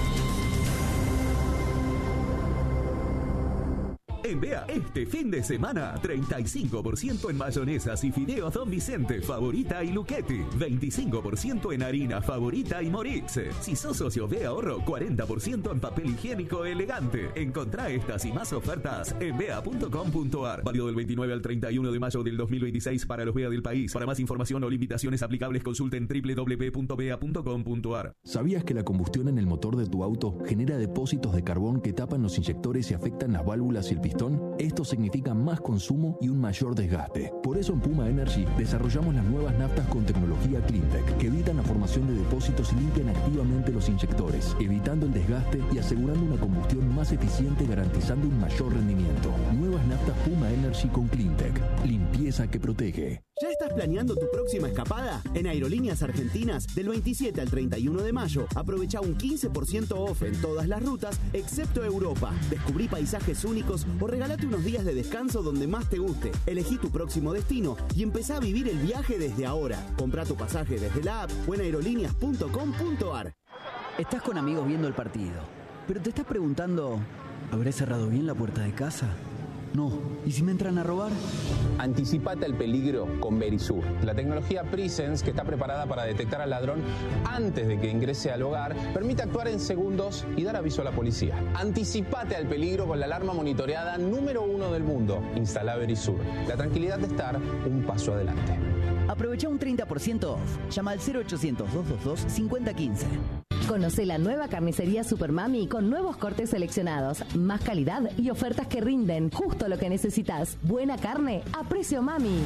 En Bea, este fin de semana, 35% en mayonesas y fideos Don Vicente, Favorita y Luchetti. 25% en harina Favorita y Morix. Si sos socio Bea Ahorro, 40% en papel higiénico elegante. Encontrá estas y más ofertas en bea.com.ar. Válido del 29 al 31 de mayo del 2026 para los Bea del país. Para más información o limitaciones aplicables, consulten www.bea.com.ar. ¿Sabías que la combustión en el motor de tu auto genera depósitos de carbón que tapan los inyectores y afectan las válvulas y el pistón? Esto significa más consumo y un mayor desgaste. Por eso en Puma Energy desarrollamos las nuevas naftas con tecnología CleanTech que evitan la formación de depósitos y limpian activamente los inyectores, evitando el desgaste y asegurando una combustión más eficiente, garantizando un mayor rendimiento. Nuevas naftas Puma Energy con CleanTech. Limpieza que protege. ¿Ya estás planeando tu próxima escapada? En Aerolíneas Argentinas, del 27 al 31 de mayo, aprovecha un 15% off en todas las rutas, excepto Europa. Descubrí paisajes únicos o regálate unos días de descanso donde más te guste. Elegí tu próximo destino y empezá a vivir el viaje desde ahora. Comprá tu pasaje desde la app o en aerolíneas.com.ar. Estás con amigos viendo el partido, pero te estás preguntando, ¿habré cerrado bien la puerta de casa? No. ¿Y si me entran a robar? Anticipate al peligro con Verisur, la tecnología Presence que está preparada para detectar al ladrón antes de que ingrese al hogar, permite actuar en segundos y dar aviso a la policía. Anticipate al peligro con la alarma monitoreada número 1 del mundo. Instala Verisur. La tranquilidad de estar un paso adelante. Aprovecha un 30% off. Llama al 0800-222-5015. Conoce la nueva carnicería Supermami con nuevos cortes seleccionados, más calidad y ofertas que rinden justo lo que necesitas. Buena carne a precio mami.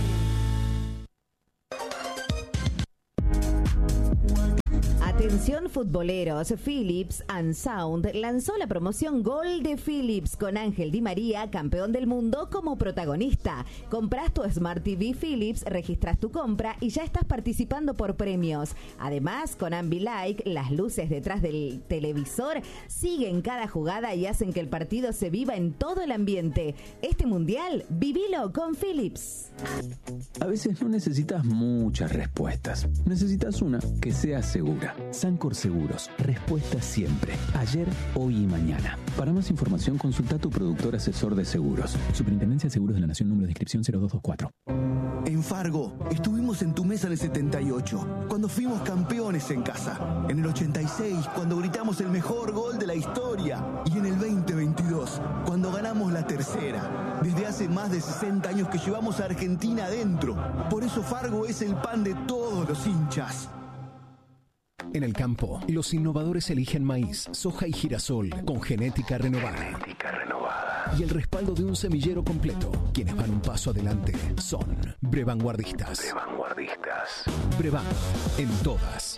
Atención futboleros, Philips and Sound lanzó la promoción Gol de Philips con Ángel Di María, campeón del mundo, como protagonista. Compras tu Smart TV Philips, registras tu compra y ya estás participando por premios. Además, con Ambilight, las luces detrás del televisor siguen cada jugada y hacen que el partido se viva en todo el ambiente. Este mundial, vivilo con Philips. A veces no necesitas muchas respuestas. Necesitas una que sea segura. Sancor Seguros. Respuesta siempre. Ayer, hoy y mañana. Para más información, consulta a tu productor asesor de seguros. Superintendencia de Seguros de la Nación, número de inscripción 0224. En Fargo, estuvimos en tu mesa en el 78, cuando fuimos campeones en casa. En el 86, cuando gritamos el mejor gol de la historia. Y en el 2022, cuando ganamos la tercera. Desde hace más de 60 años que llevamos a Argentina adentro. Por eso Fargo es el pan de todos los hinchas. En el campo, los innovadores eligen maíz, soja y girasol con genética renovada. Y el respaldo de un semillero completo. Quienes van un paso adelante son Brevanguardistas. Brevan, en todas.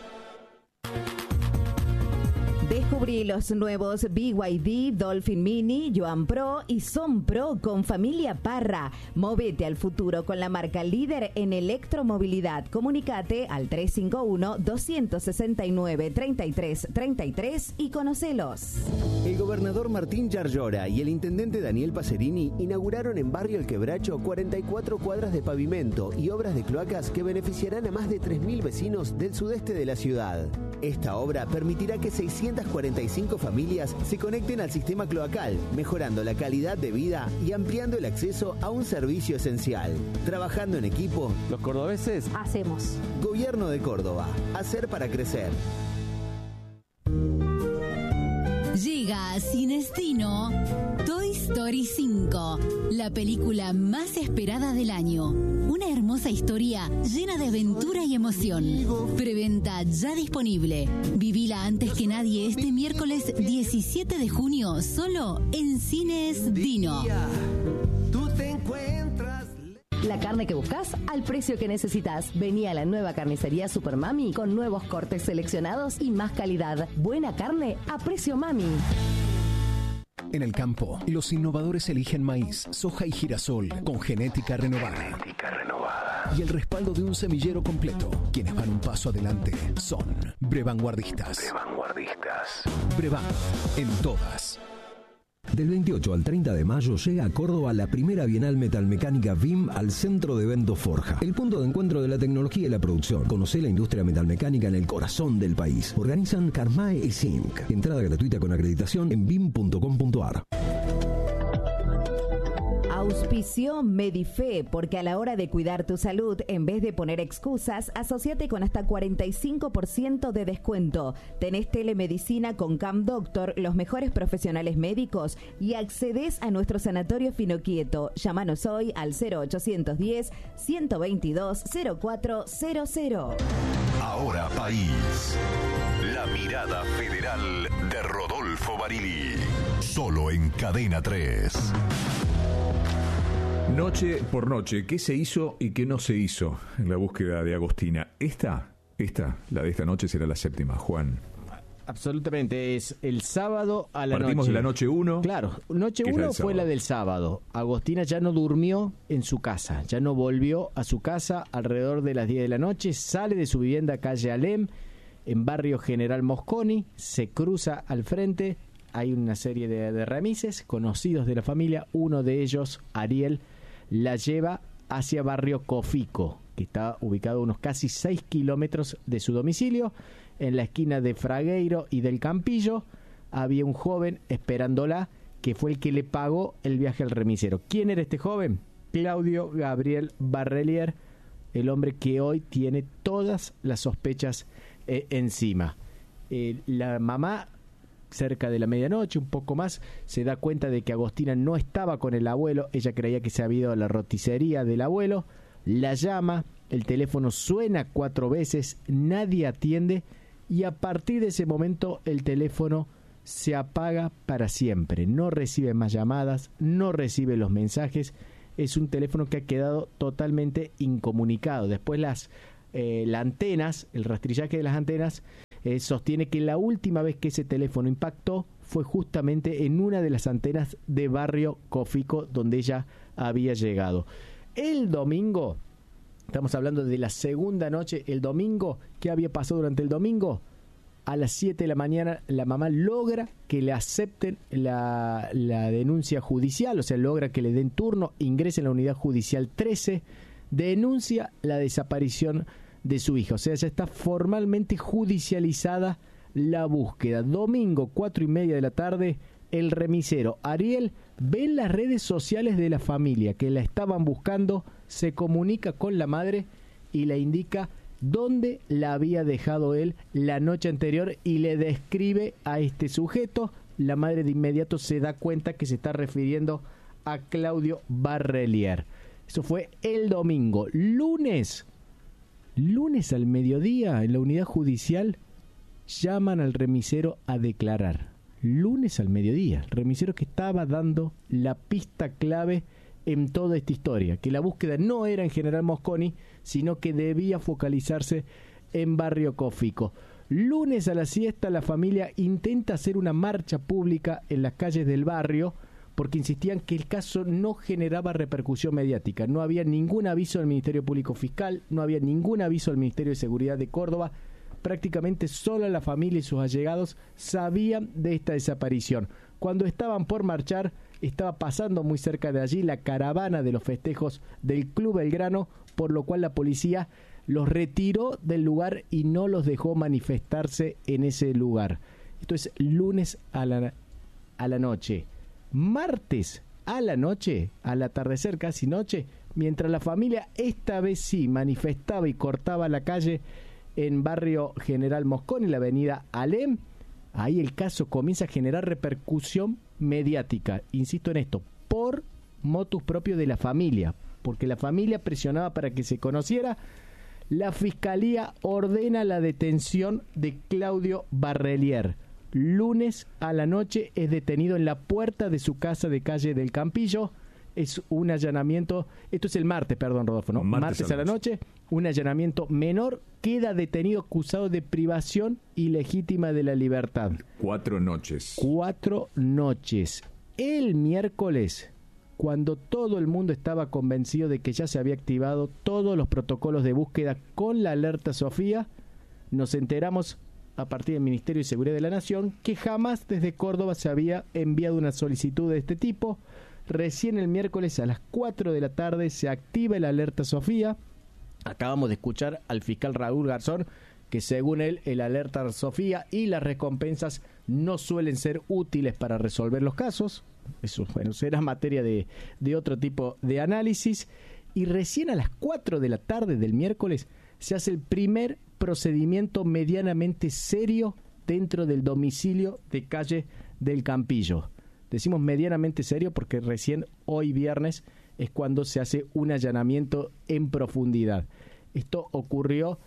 Descubrí los nuevos BYD, Dolphin Mini, Joan Pro y Son Pro con familia Parra. Movete al futuro con la marca líder en electromovilidad. Comunicate al 351-269-3333 y conocelos. El gobernador Martín Yarlora y el intendente Daniel Pacerini inauguraron en Barrio El Quebracho 44 cuadras de pavimento y obras de cloacas que beneficiarán a más de 3.000 vecinos del sudeste de la ciudad. Esta obra permitirá que 645 familias se conecten al sistema cloacal, mejorando la calidad de vida y ampliando el acceso a un servicio esencial. Trabajando en equipo, los cordobeses hacemos. Gobierno de Córdoba. Hacer para crecer. Llega a Cinestino Toy Story 5, la película más esperada del año. Una hermosa historia llena de aventura y emoción. Preventa ya disponible. Vivila antes que nadie este miércoles 17 de junio, solo en Cines Dino. Tú te encuentras... La carne que buscas al precio que necesitas. Vení a la nueva carnicería Supermami con nuevos cortes seleccionados y más calidad. Buena carne a precio mami. En el campo, los innovadores eligen maíz, soja y girasol con genética renovada. Y el respaldo de un semillero completo. Quienes van un paso adelante son Brevanguardistas. Brevan, en todas. Del 28 al 30 de mayo llega a Córdoba la primera Bienal Metalmecánica BIM al Centro de Eventos Forja, el punto de encuentro de la tecnología y la producción. Conocé la industria metalmecánica en el corazón del país. Organizan Carmae y Zinc. Entrada gratuita con acreditación en bim.com.ar. Auspició Medife, porque a la hora de cuidar tu salud, en vez de poner excusas, asociate con hasta 45% de descuento. Tenés telemedicina con Camp Doctor, los mejores profesionales médicos, y accedes a nuestro sanatorio Finoquieto. Llámanos hoy al 0810-122-0400. Ahora País. La mirada federal de Rodolfo Barili. Solo en Cadena 3. Noche por noche, ¿qué se hizo y qué no se hizo en la búsqueda de Agostina? Esta, la de esta noche será la séptima, Juan. Absolutamente, es el sábado a la noche. Partimos de la noche 1. Claro, noche 1 fue la del sábado. Agostina ya no durmió en su casa, ya no volvió a su casa alrededor de las 10 de la noche, sale de su vivienda calle Alem, en barrio General Mosconi, se cruza al frente, hay una serie de remises conocidos de la familia, uno de ellos, Ariel, la lleva hacia barrio Cofico, que está ubicado a unos casi 6 kilómetros de su domicilio. En la esquina de Fragueiro y del Campillo había un joven esperándola, que fue el que le pagó el viaje al remisero. ¿Quién era este joven? Claudio Gabriel Barrelier, el hombre que hoy tiene todas las sospechas encima. La mamá, cerca de la medianoche, un poco más, se da cuenta de que Agostina no estaba con el abuelo. Ella creía que se había ido a la roticería del abuelo, la llama, el teléfono suena 4 veces, nadie atiende y a partir de ese momento el teléfono se apaga para siempre. No recibe más llamadas, no recibe los mensajes. Es un teléfono que ha quedado totalmente incomunicado. Después las antenas, el rastrillaje de las antenas, sostiene que la última vez que ese teléfono impactó fue justamente en una de las antenas de Barrio Cófico donde ella había llegado. El domingo, estamos hablando de la segunda noche, el domingo, ¿qué había pasado durante el domingo? A las 7 de la mañana la mamá logra que le acepten la denuncia judicial, o sea, logra que le den turno, ingresa en la unidad judicial 13, denuncia la desaparición de su hija, o sea, ya está formalmente judicializada la búsqueda. Domingo, 4:30 de la tarde, el remisero Ariel ve en las redes sociales de la familia que la estaban buscando, se comunica con la madre y le indica dónde la había dejado él la noche anterior y le describe a este sujeto. La madre de inmediato se da cuenta que se está refiriendo a Claudio Barrelier. Eso fue el domingo. Lunes al mediodía, en la unidad judicial, llaman al remisero a declarar. Lunes al mediodía, el remisero que estaba dando la pista clave en toda esta historia, que la búsqueda no era en General Mosconi, sino que debía focalizarse en Barrio Cófico. Lunes a la siesta, la familia intenta hacer una marcha pública en las calles del barrio, porque insistían que el caso no generaba repercusión mediática. No había ningún aviso del Ministerio Público Fiscal, no había ningún aviso del Ministerio de Seguridad de Córdoba. Prácticamente solo la familia y sus allegados sabían de esta desaparición. Cuando estaban por marchar, estaba pasando muy cerca de allí la caravana de los festejos del Club Belgrano, por lo cual la policía los retiró del lugar y no los dejó manifestarse en ese lugar. Esto es lunes a la noche. Martes a la noche, al atardecer, casi noche, mientras la familia esta vez sí manifestaba y cortaba la calle en Barrio General Mosconi, en la avenida Alem, ahí el caso comienza a generar repercusión mediática. Insisto en esto, por motus propio de la familia, porque la familia presionaba para que se conociera. La Fiscalía ordena la detención de Claudio Barrelier. Lunes a la noche es detenido en la puerta de su casa de calle del Campillo. Es un allanamiento, esto es el martes, perdón, Rodolfo, ¿no? Martes a la noche, un allanamiento menor, queda detenido acusado de privación ilegítima de la libertad. 4 noches. 4 noches. El miércoles, cuando todo el mundo estaba convencido de que ya se había activado todos los protocolos de búsqueda con la alerta Sofía, nos enteramos a partir del Ministerio de Seguridad de la Nación que jamás desde Córdoba se había enviado una solicitud de este tipo. Recién el miércoles a las 4 de la tarde se activa el alerta Sofía. Acabamos de escuchar al fiscal Raúl Garzón que según él el alerta Sofía y las recompensas no suelen ser útiles para resolver los casos. Eso, bueno, será materia de otro tipo de análisis. Y recién a las 4 de la tarde del miércoles se hace el primer procedimiento medianamente serio dentro del domicilio de calle del Campillo. Decimos medianamente serio porque recién hoy viernes es cuando se hace un allanamiento en profundidad. Esto ocurrió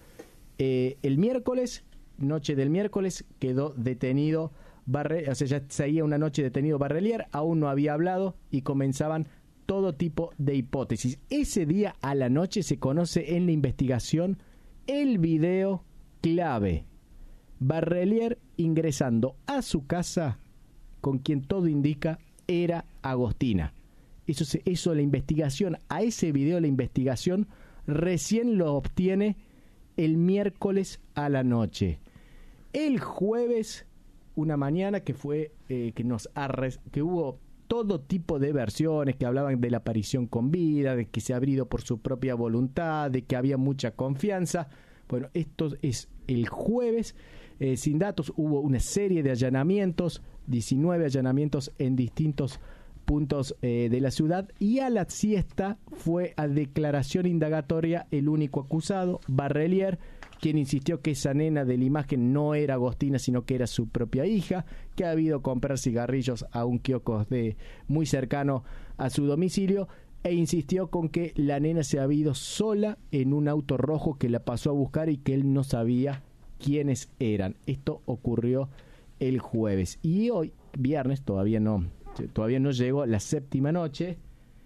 el miércoles, noche del miércoles, quedó detenido o sea, ya seguía una noche detenido Barrelier, aún no había hablado y comenzaban todo tipo de hipótesis. Ese día a la noche se conoce en la investigación el video clave. Barrelier ingresando a su casa con quien todo indica era Agostina. Eso la investigación, a ese video la investigación recién lo obtiene el miércoles a la noche. El jueves, una mañana que fue que hubo todo tipo de versiones que hablaban de la aparición con vida, de que se habría ido por su propia voluntad, de que había mucha confianza. Bueno, esto es el jueves, sin datos, hubo una serie de allanamientos, 19 allanamientos en distintos puntos de la ciudad, y a la siesta fue a declaración indagatoria el único acusado, Barrelier, quien insistió que esa nena de la imagen no era Agostina, sino que era su propia hija, que ha ido a comprar cigarrillos a un kiosco muy cercano a su domicilio, e insistió con que la nena se había ido sola en un auto rojo que la pasó a buscar y que él no sabía quiénes eran. Esto ocurrió el jueves. Y hoy, viernes, todavía no llegó la séptima noche.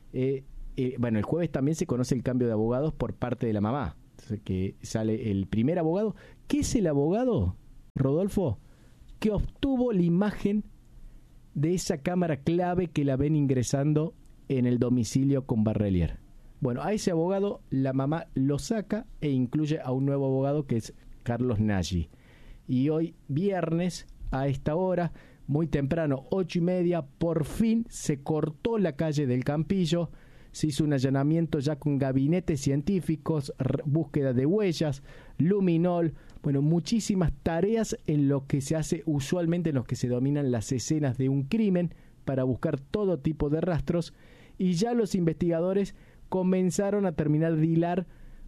Bueno, el jueves también se conoce el cambio de abogados por parte de la mamá. Entonces, que sale el primer abogado. ¿Qué es el abogado, Rodolfo? Que obtuvo la imagen de esa cámara clave que la ven ingresando en el domicilio con Barrelier. Bueno, a ese abogado la mamá lo saca e incluye a un nuevo abogado que es Carlos Nagy. Y hoy, viernes, a esta hora, muy temprano, 8:30, por fin se cortó la calle del Campillo. Se hizo un allanamiento ya con gabinetes científicos, búsqueda de huellas, luminol, bueno, muchísimas tareas en lo que se hace usualmente, en los que se dominan las escenas de un crimen para buscar todo tipo de rastros, y ya los investigadores comenzaron a terminar de hilar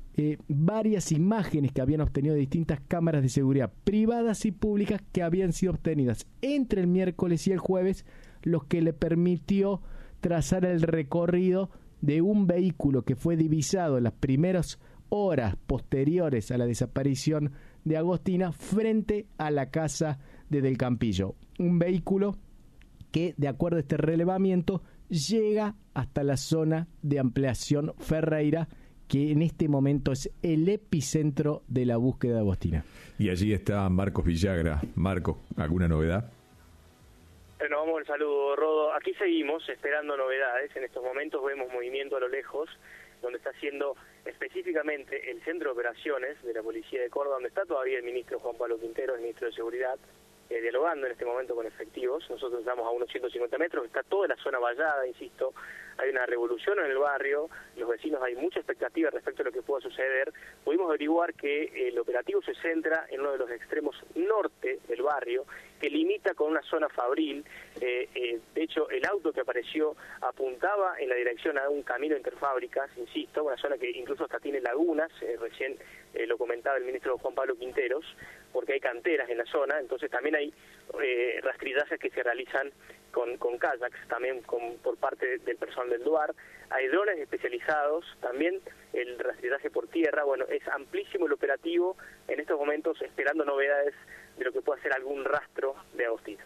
varias imágenes que habían obtenido de distintas cámaras de seguridad privadas y públicas que habían sido obtenidas entre el miércoles y el jueves, lo que le permitió trazar el recorrido de un vehículo que fue divisado en las primeras horas posteriores a la desaparición de Agostina frente a la casa de Del Campillo. Un vehículo que, de acuerdo a este relevamiento, llega hasta la zona de ampliación Ferreira, que en este momento es el epicentro de la búsqueda de Agostina. Y allí está Marcos Villagra. Marcos, ¿alguna novedad? Renovamos el saludo, Rodo. Aquí seguimos esperando novedades. En estos momentos vemos movimiento a lo lejos, donde está haciendo específicamente el centro de operaciones de la Policía de Córdoba, donde está todavía el ministro Juan Pablo Quintero, el ministro de Seguridad, dialogando en este momento con efectivos. Nosotros estamos a unos 150 metros, está toda la zona vallada, insisto, hay una revolución en el barrio, los vecinos hay mucha expectativa respecto a lo que pueda suceder. Pudimos averiguar que el operativo se centra en uno de los extremos norte del barrio, que limita con una zona fabril. De hecho, el auto que apareció apuntaba en la dirección a un camino interfábricas, insisto, una zona que incluso hasta tiene lagunas, recién lo comentaba el ministro Juan Pablo Quinteros, porque hay canteras en la zona, entonces también hay rastrillajes que se realizan con kayaks, también por parte del personal del DUAR, hay drones especializados, también el rastrillaje por tierra. Bueno, es amplísimo el operativo, en estos momentos esperando novedades de lo que pueda ser algún rastro de Agostina.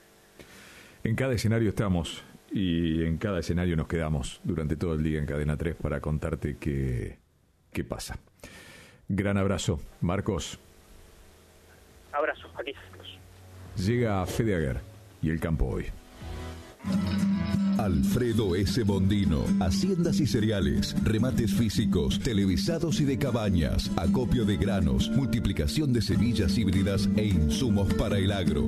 En cada escenario estamos y en cada escenario nos quedamos durante todo el día en Cadena 3 para contarte qué pasa. Gran abrazo, Marcos. Abrazo, aquí estamos. Llega Fede Aguer y el campo hoy. Alfredo S. Bondino, haciendas y cereales, remates físicos, televisados y de cabañas, acopio de granos, multiplicación de semillas híbridas e insumos para el agro.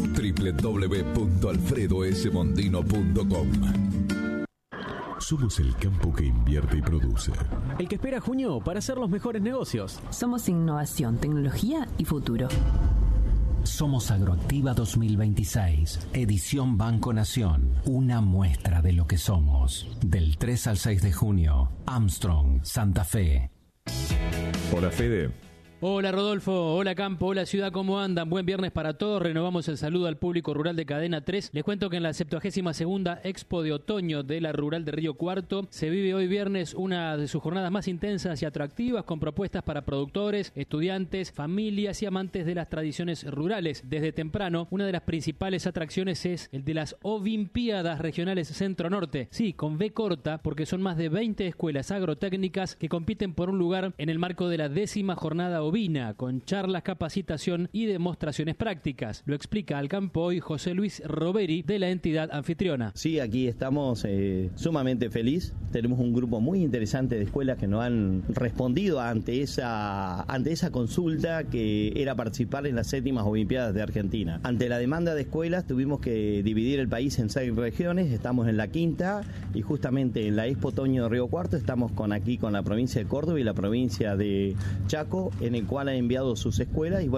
www.alfredosbondino.com. Somos el campo que invierte y produce. El que espera junio para hacer los mejores negocios. Somos innovación, tecnología y futuro. Somos Agroactiva 2026, edición Banco Nación, una muestra de lo que somos. Del 3 al 6 de junio, Armstrong, Santa Fe. Hola, Fede. Hola Rodolfo, hola Campo, hola Ciudad, ¿cómo andan? Buen viernes para todos, renovamos el saludo al público rural de Cadena 3. Les cuento que en la 72ª Expo de Otoño de la Rural de Río Cuarto se vive hoy viernes una de sus jornadas más intensas y atractivas, con propuestas para productores, estudiantes, familias y amantes de las tradiciones rurales. Desde temprano, una de las principales atracciones es el de las Ovimpiadas Regionales Centro-Norte. Sí, con B corta, porque son más de 20 escuelas agrotécnicas que compiten por un lugar en el marco de la 10ª jornada ovina, con charlas, capacitación y demostraciones prácticas. Lo explica al campo hoy José Luis Roberi, de la entidad anfitriona. Sí, aquí estamos sumamente feliz. Tenemos un grupo muy interesante de escuelas que nos han respondido ante esa consulta que era participar en las 7ª Olimpiadas de Argentina. Ante la demanda de escuelas tuvimos que dividir el país en 6 regiones. Estamos en la 5ª y justamente en la Expo Otoño de Río Cuarto estamos con la provincia de Córdoba y la provincia de Chaco, en el cual han enviado sus escuelas y bueno,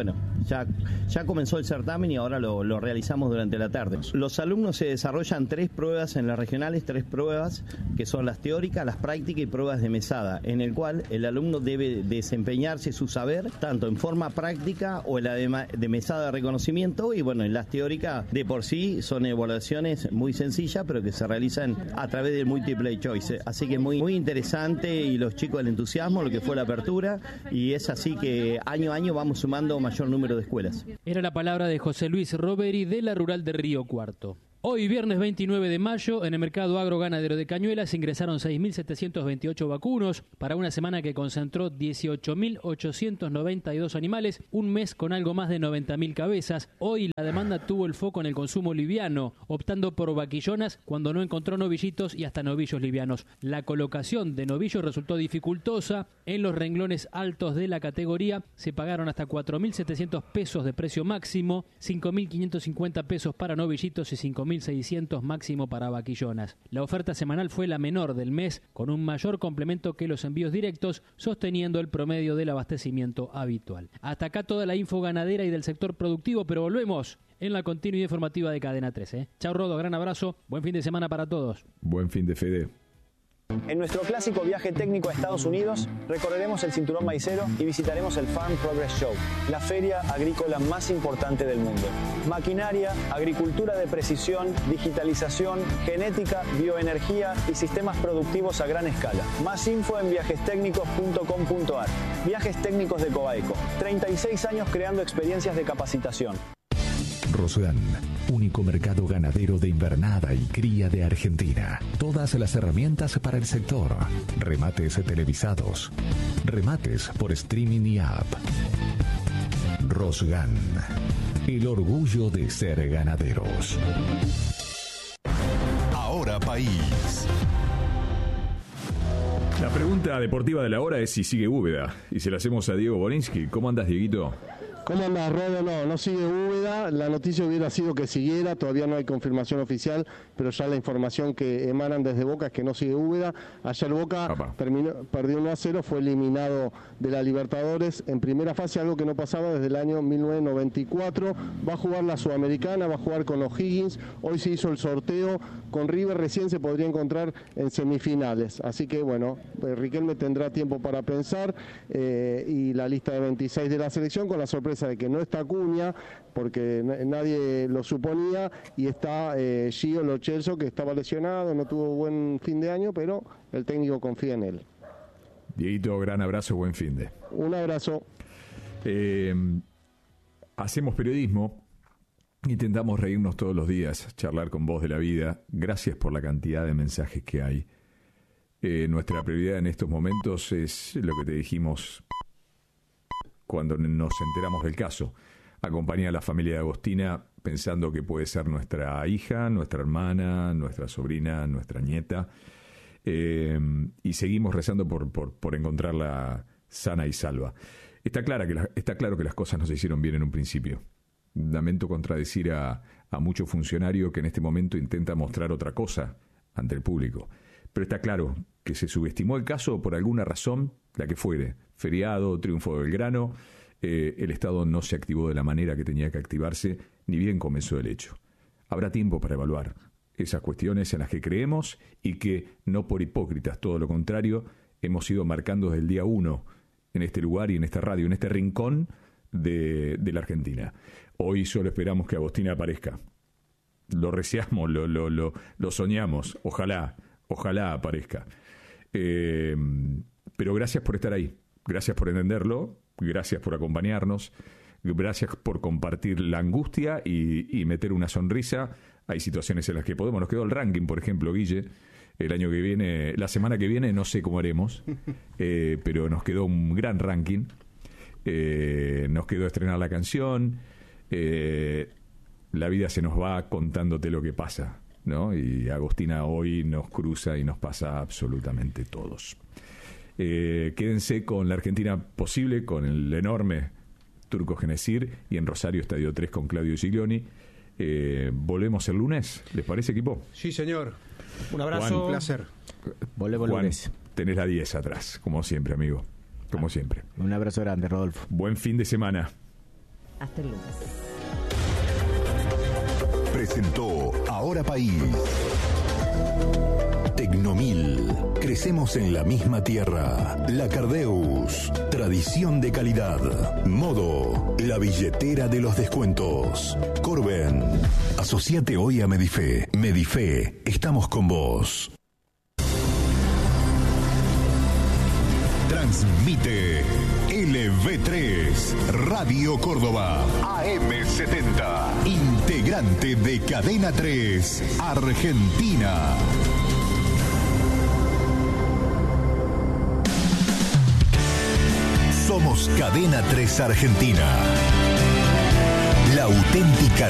Ya comenzó el certamen y ahora lo realizamos durante la tarde. Los alumnos se desarrollan 3 pruebas en las regionales, 3 pruebas que son las teóricas, las prácticas y pruebas de mesada, en el cual el alumno debe desempeñarse su saber tanto en forma práctica o en la de mesada de reconocimiento, y bueno, en las teóricas de por sí son evaluaciones muy sencillas pero que se realizan a través del multiple choice, así que muy interesante, y los chicos el entusiasmo, lo que fue la apertura, y es así que año a año vamos sumando mayor número de escuelas. Era la palabra de José Luis Roberi de la Rural de Río Cuarto. Hoy, viernes 29 de mayo, en el mercado agroganadero de Cañuelas ingresaron 6.728 vacunos para una semana que concentró 18.892 animales, un mes con algo más de 90.000 cabezas. Hoy la demanda tuvo el foco en el consumo liviano, optando por vaquillonas cuando no encontró novillitos y hasta novillos livianos. La colocación de novillos resultó dificultosa. En los renglones altos de la categoría se pagaron hasta 4.700 pesos de precio máximo, 5.550 pesos para novillitos y 5.600 máximo para vaquillonas. La oferta semanal fue la menor del mes, con un mayor complemento que los envíos directos, sosteniendo el promedio del abastecimiento habitual. Hasta acá toda la info ganadera y del sector productivo, pero volvemos en la continuidad informativa de Cadena 13. Chao Rodo, gran abrazo, buen fin de semana para todos. Buen fin de Fede. En nuestro clásico viaje técnico a Estados Unidos, recorreremos el cinturón maicero y visitaremos el Farm Progress Show, la feria agrícola más importante del mundo. Maquinaria, agricultura de precisión, digitalización, genética, bioenergía y sistemas productivos a gran escala. Más info en viajestecnicos.com.ar. Viajes Técnicos de Coaico. 36 años creando experiencias de capacitación. Rosgan, único mercado ganadero de invernada y cría de Argentina. Todas las herramientas para el sector. Remates televisados. Remates por streaming y app. Rosgan, el orgullo de ser ganaderos. Ahora País. La pregunta deportiva de la hora es si sigue Úbeda. Y se la hacemos a Diego Borinsky. ¿Cómo andas, Dieguito? ¿Cómo andas, Rodo? No sigue Úbeda. La noticia hubiera sido que siguiera, todavía no hay confirmación oficial, pero ya la información que emanan desde Boca es que no sigue Úbeda. Ayer Boca perdió 1-0, fue eliminado de la Libertadores en primera fase, algo que no pasaba desde el año 1994. Va a jugar la Sudamericana, va a jugar con O'Higgins. Hoy se hizo el sorteo con River, recién se podría encontrar en semifinales. Así que bueno, Riquelme tendrá tiempo para pensar, y la lista de 26 de la selección, con la sorpresa de que no está Acuña, porque nadie lo suponía, y está Gio Lo Celso, que estaba lesionado, no tuvo buen fin de año, pero el técnico confía en él. Dieguito, gran abrazo, buen fin de. Un abrazo. Hacemos periodismo, intentamos reírnos todos los días, charlar con vos de la vida. Gracias por la cantidad de mensajes que hay. Nuestra prioridad en estos momentos es lo que te dijimos cuando nos enteramos del caso. Acompañar a la familia de Agostina pensando que puede ser nuestra hija, nuestra hermana, nuestra sobrina, nuestra nieta. Y seguimos rezando por encontrarla sana y salva. Está claro que las cosas no se hicieron bien en un principio. Lamento contradecir a mucho funcionario que en este momento intenta mostrar otra cosa ante el público. Pero está claro que se subestimó el caso por alguna razón, la que fuere, feriado, triunfo de Belgrano. El Estado no se activó de la manera que tenía que activarse, ni bien comenzó el hecho. Habrá tiempo para evaluar esas cuestiones en las que creemos y que, no por hipócritas, todo lo contrario, hemos ido marcando desde el día 1 en este lugar y en esta radio, en este rincón de la Argentina. Hoy solo esperamos que Agostina aparezca. Lo deseamos, lo soñamos, ojalá aparezca. Pero gracias por estar ahí, gracias por entenderlo, gracias por acompañarnos, gracias por compartir la angustia y meter una sonrisa. Hay situaciones en las que podemos, nos quedó el ranking, por ejemplo, Guille, el año que viene, la semana que viene no sé cómo haremos, pero nos quedó un gran ranking, nos quedó estrenar la canción, la vida se nos va contándote lo que pasa, ¿no? Y Agostina hoy nos cruza y nos pasa absolutamente todos. Quédense con la Argentina posible, con el enorme Turco Genesir, y en Rosario Estadio 3 con Claudio Giglioni. Volvemos el lunes, ¿les parece, equipo? Sí, señor. Un abrazo, Juan, un placer. Volvemos el lunes. Tenés la 10 atrás, como siempre, amigo, como siempre. Un abrazo grande, Rodolfo. Buen fin de semana. Hasta el lunes. Presentó Ahora País. Tecnomil. Crecemos en la misma tierra. La Cardeus. Tradición de calidad. Modo. La billetera de los descuentos. Corben. Asociate hoy a Medife. Medife. Estamos con vos. Transmite LV3 Radio Córdoba AM70, integrante de Cadena 3 Argentina. Somos Cadena 3 Argentina, la auténtica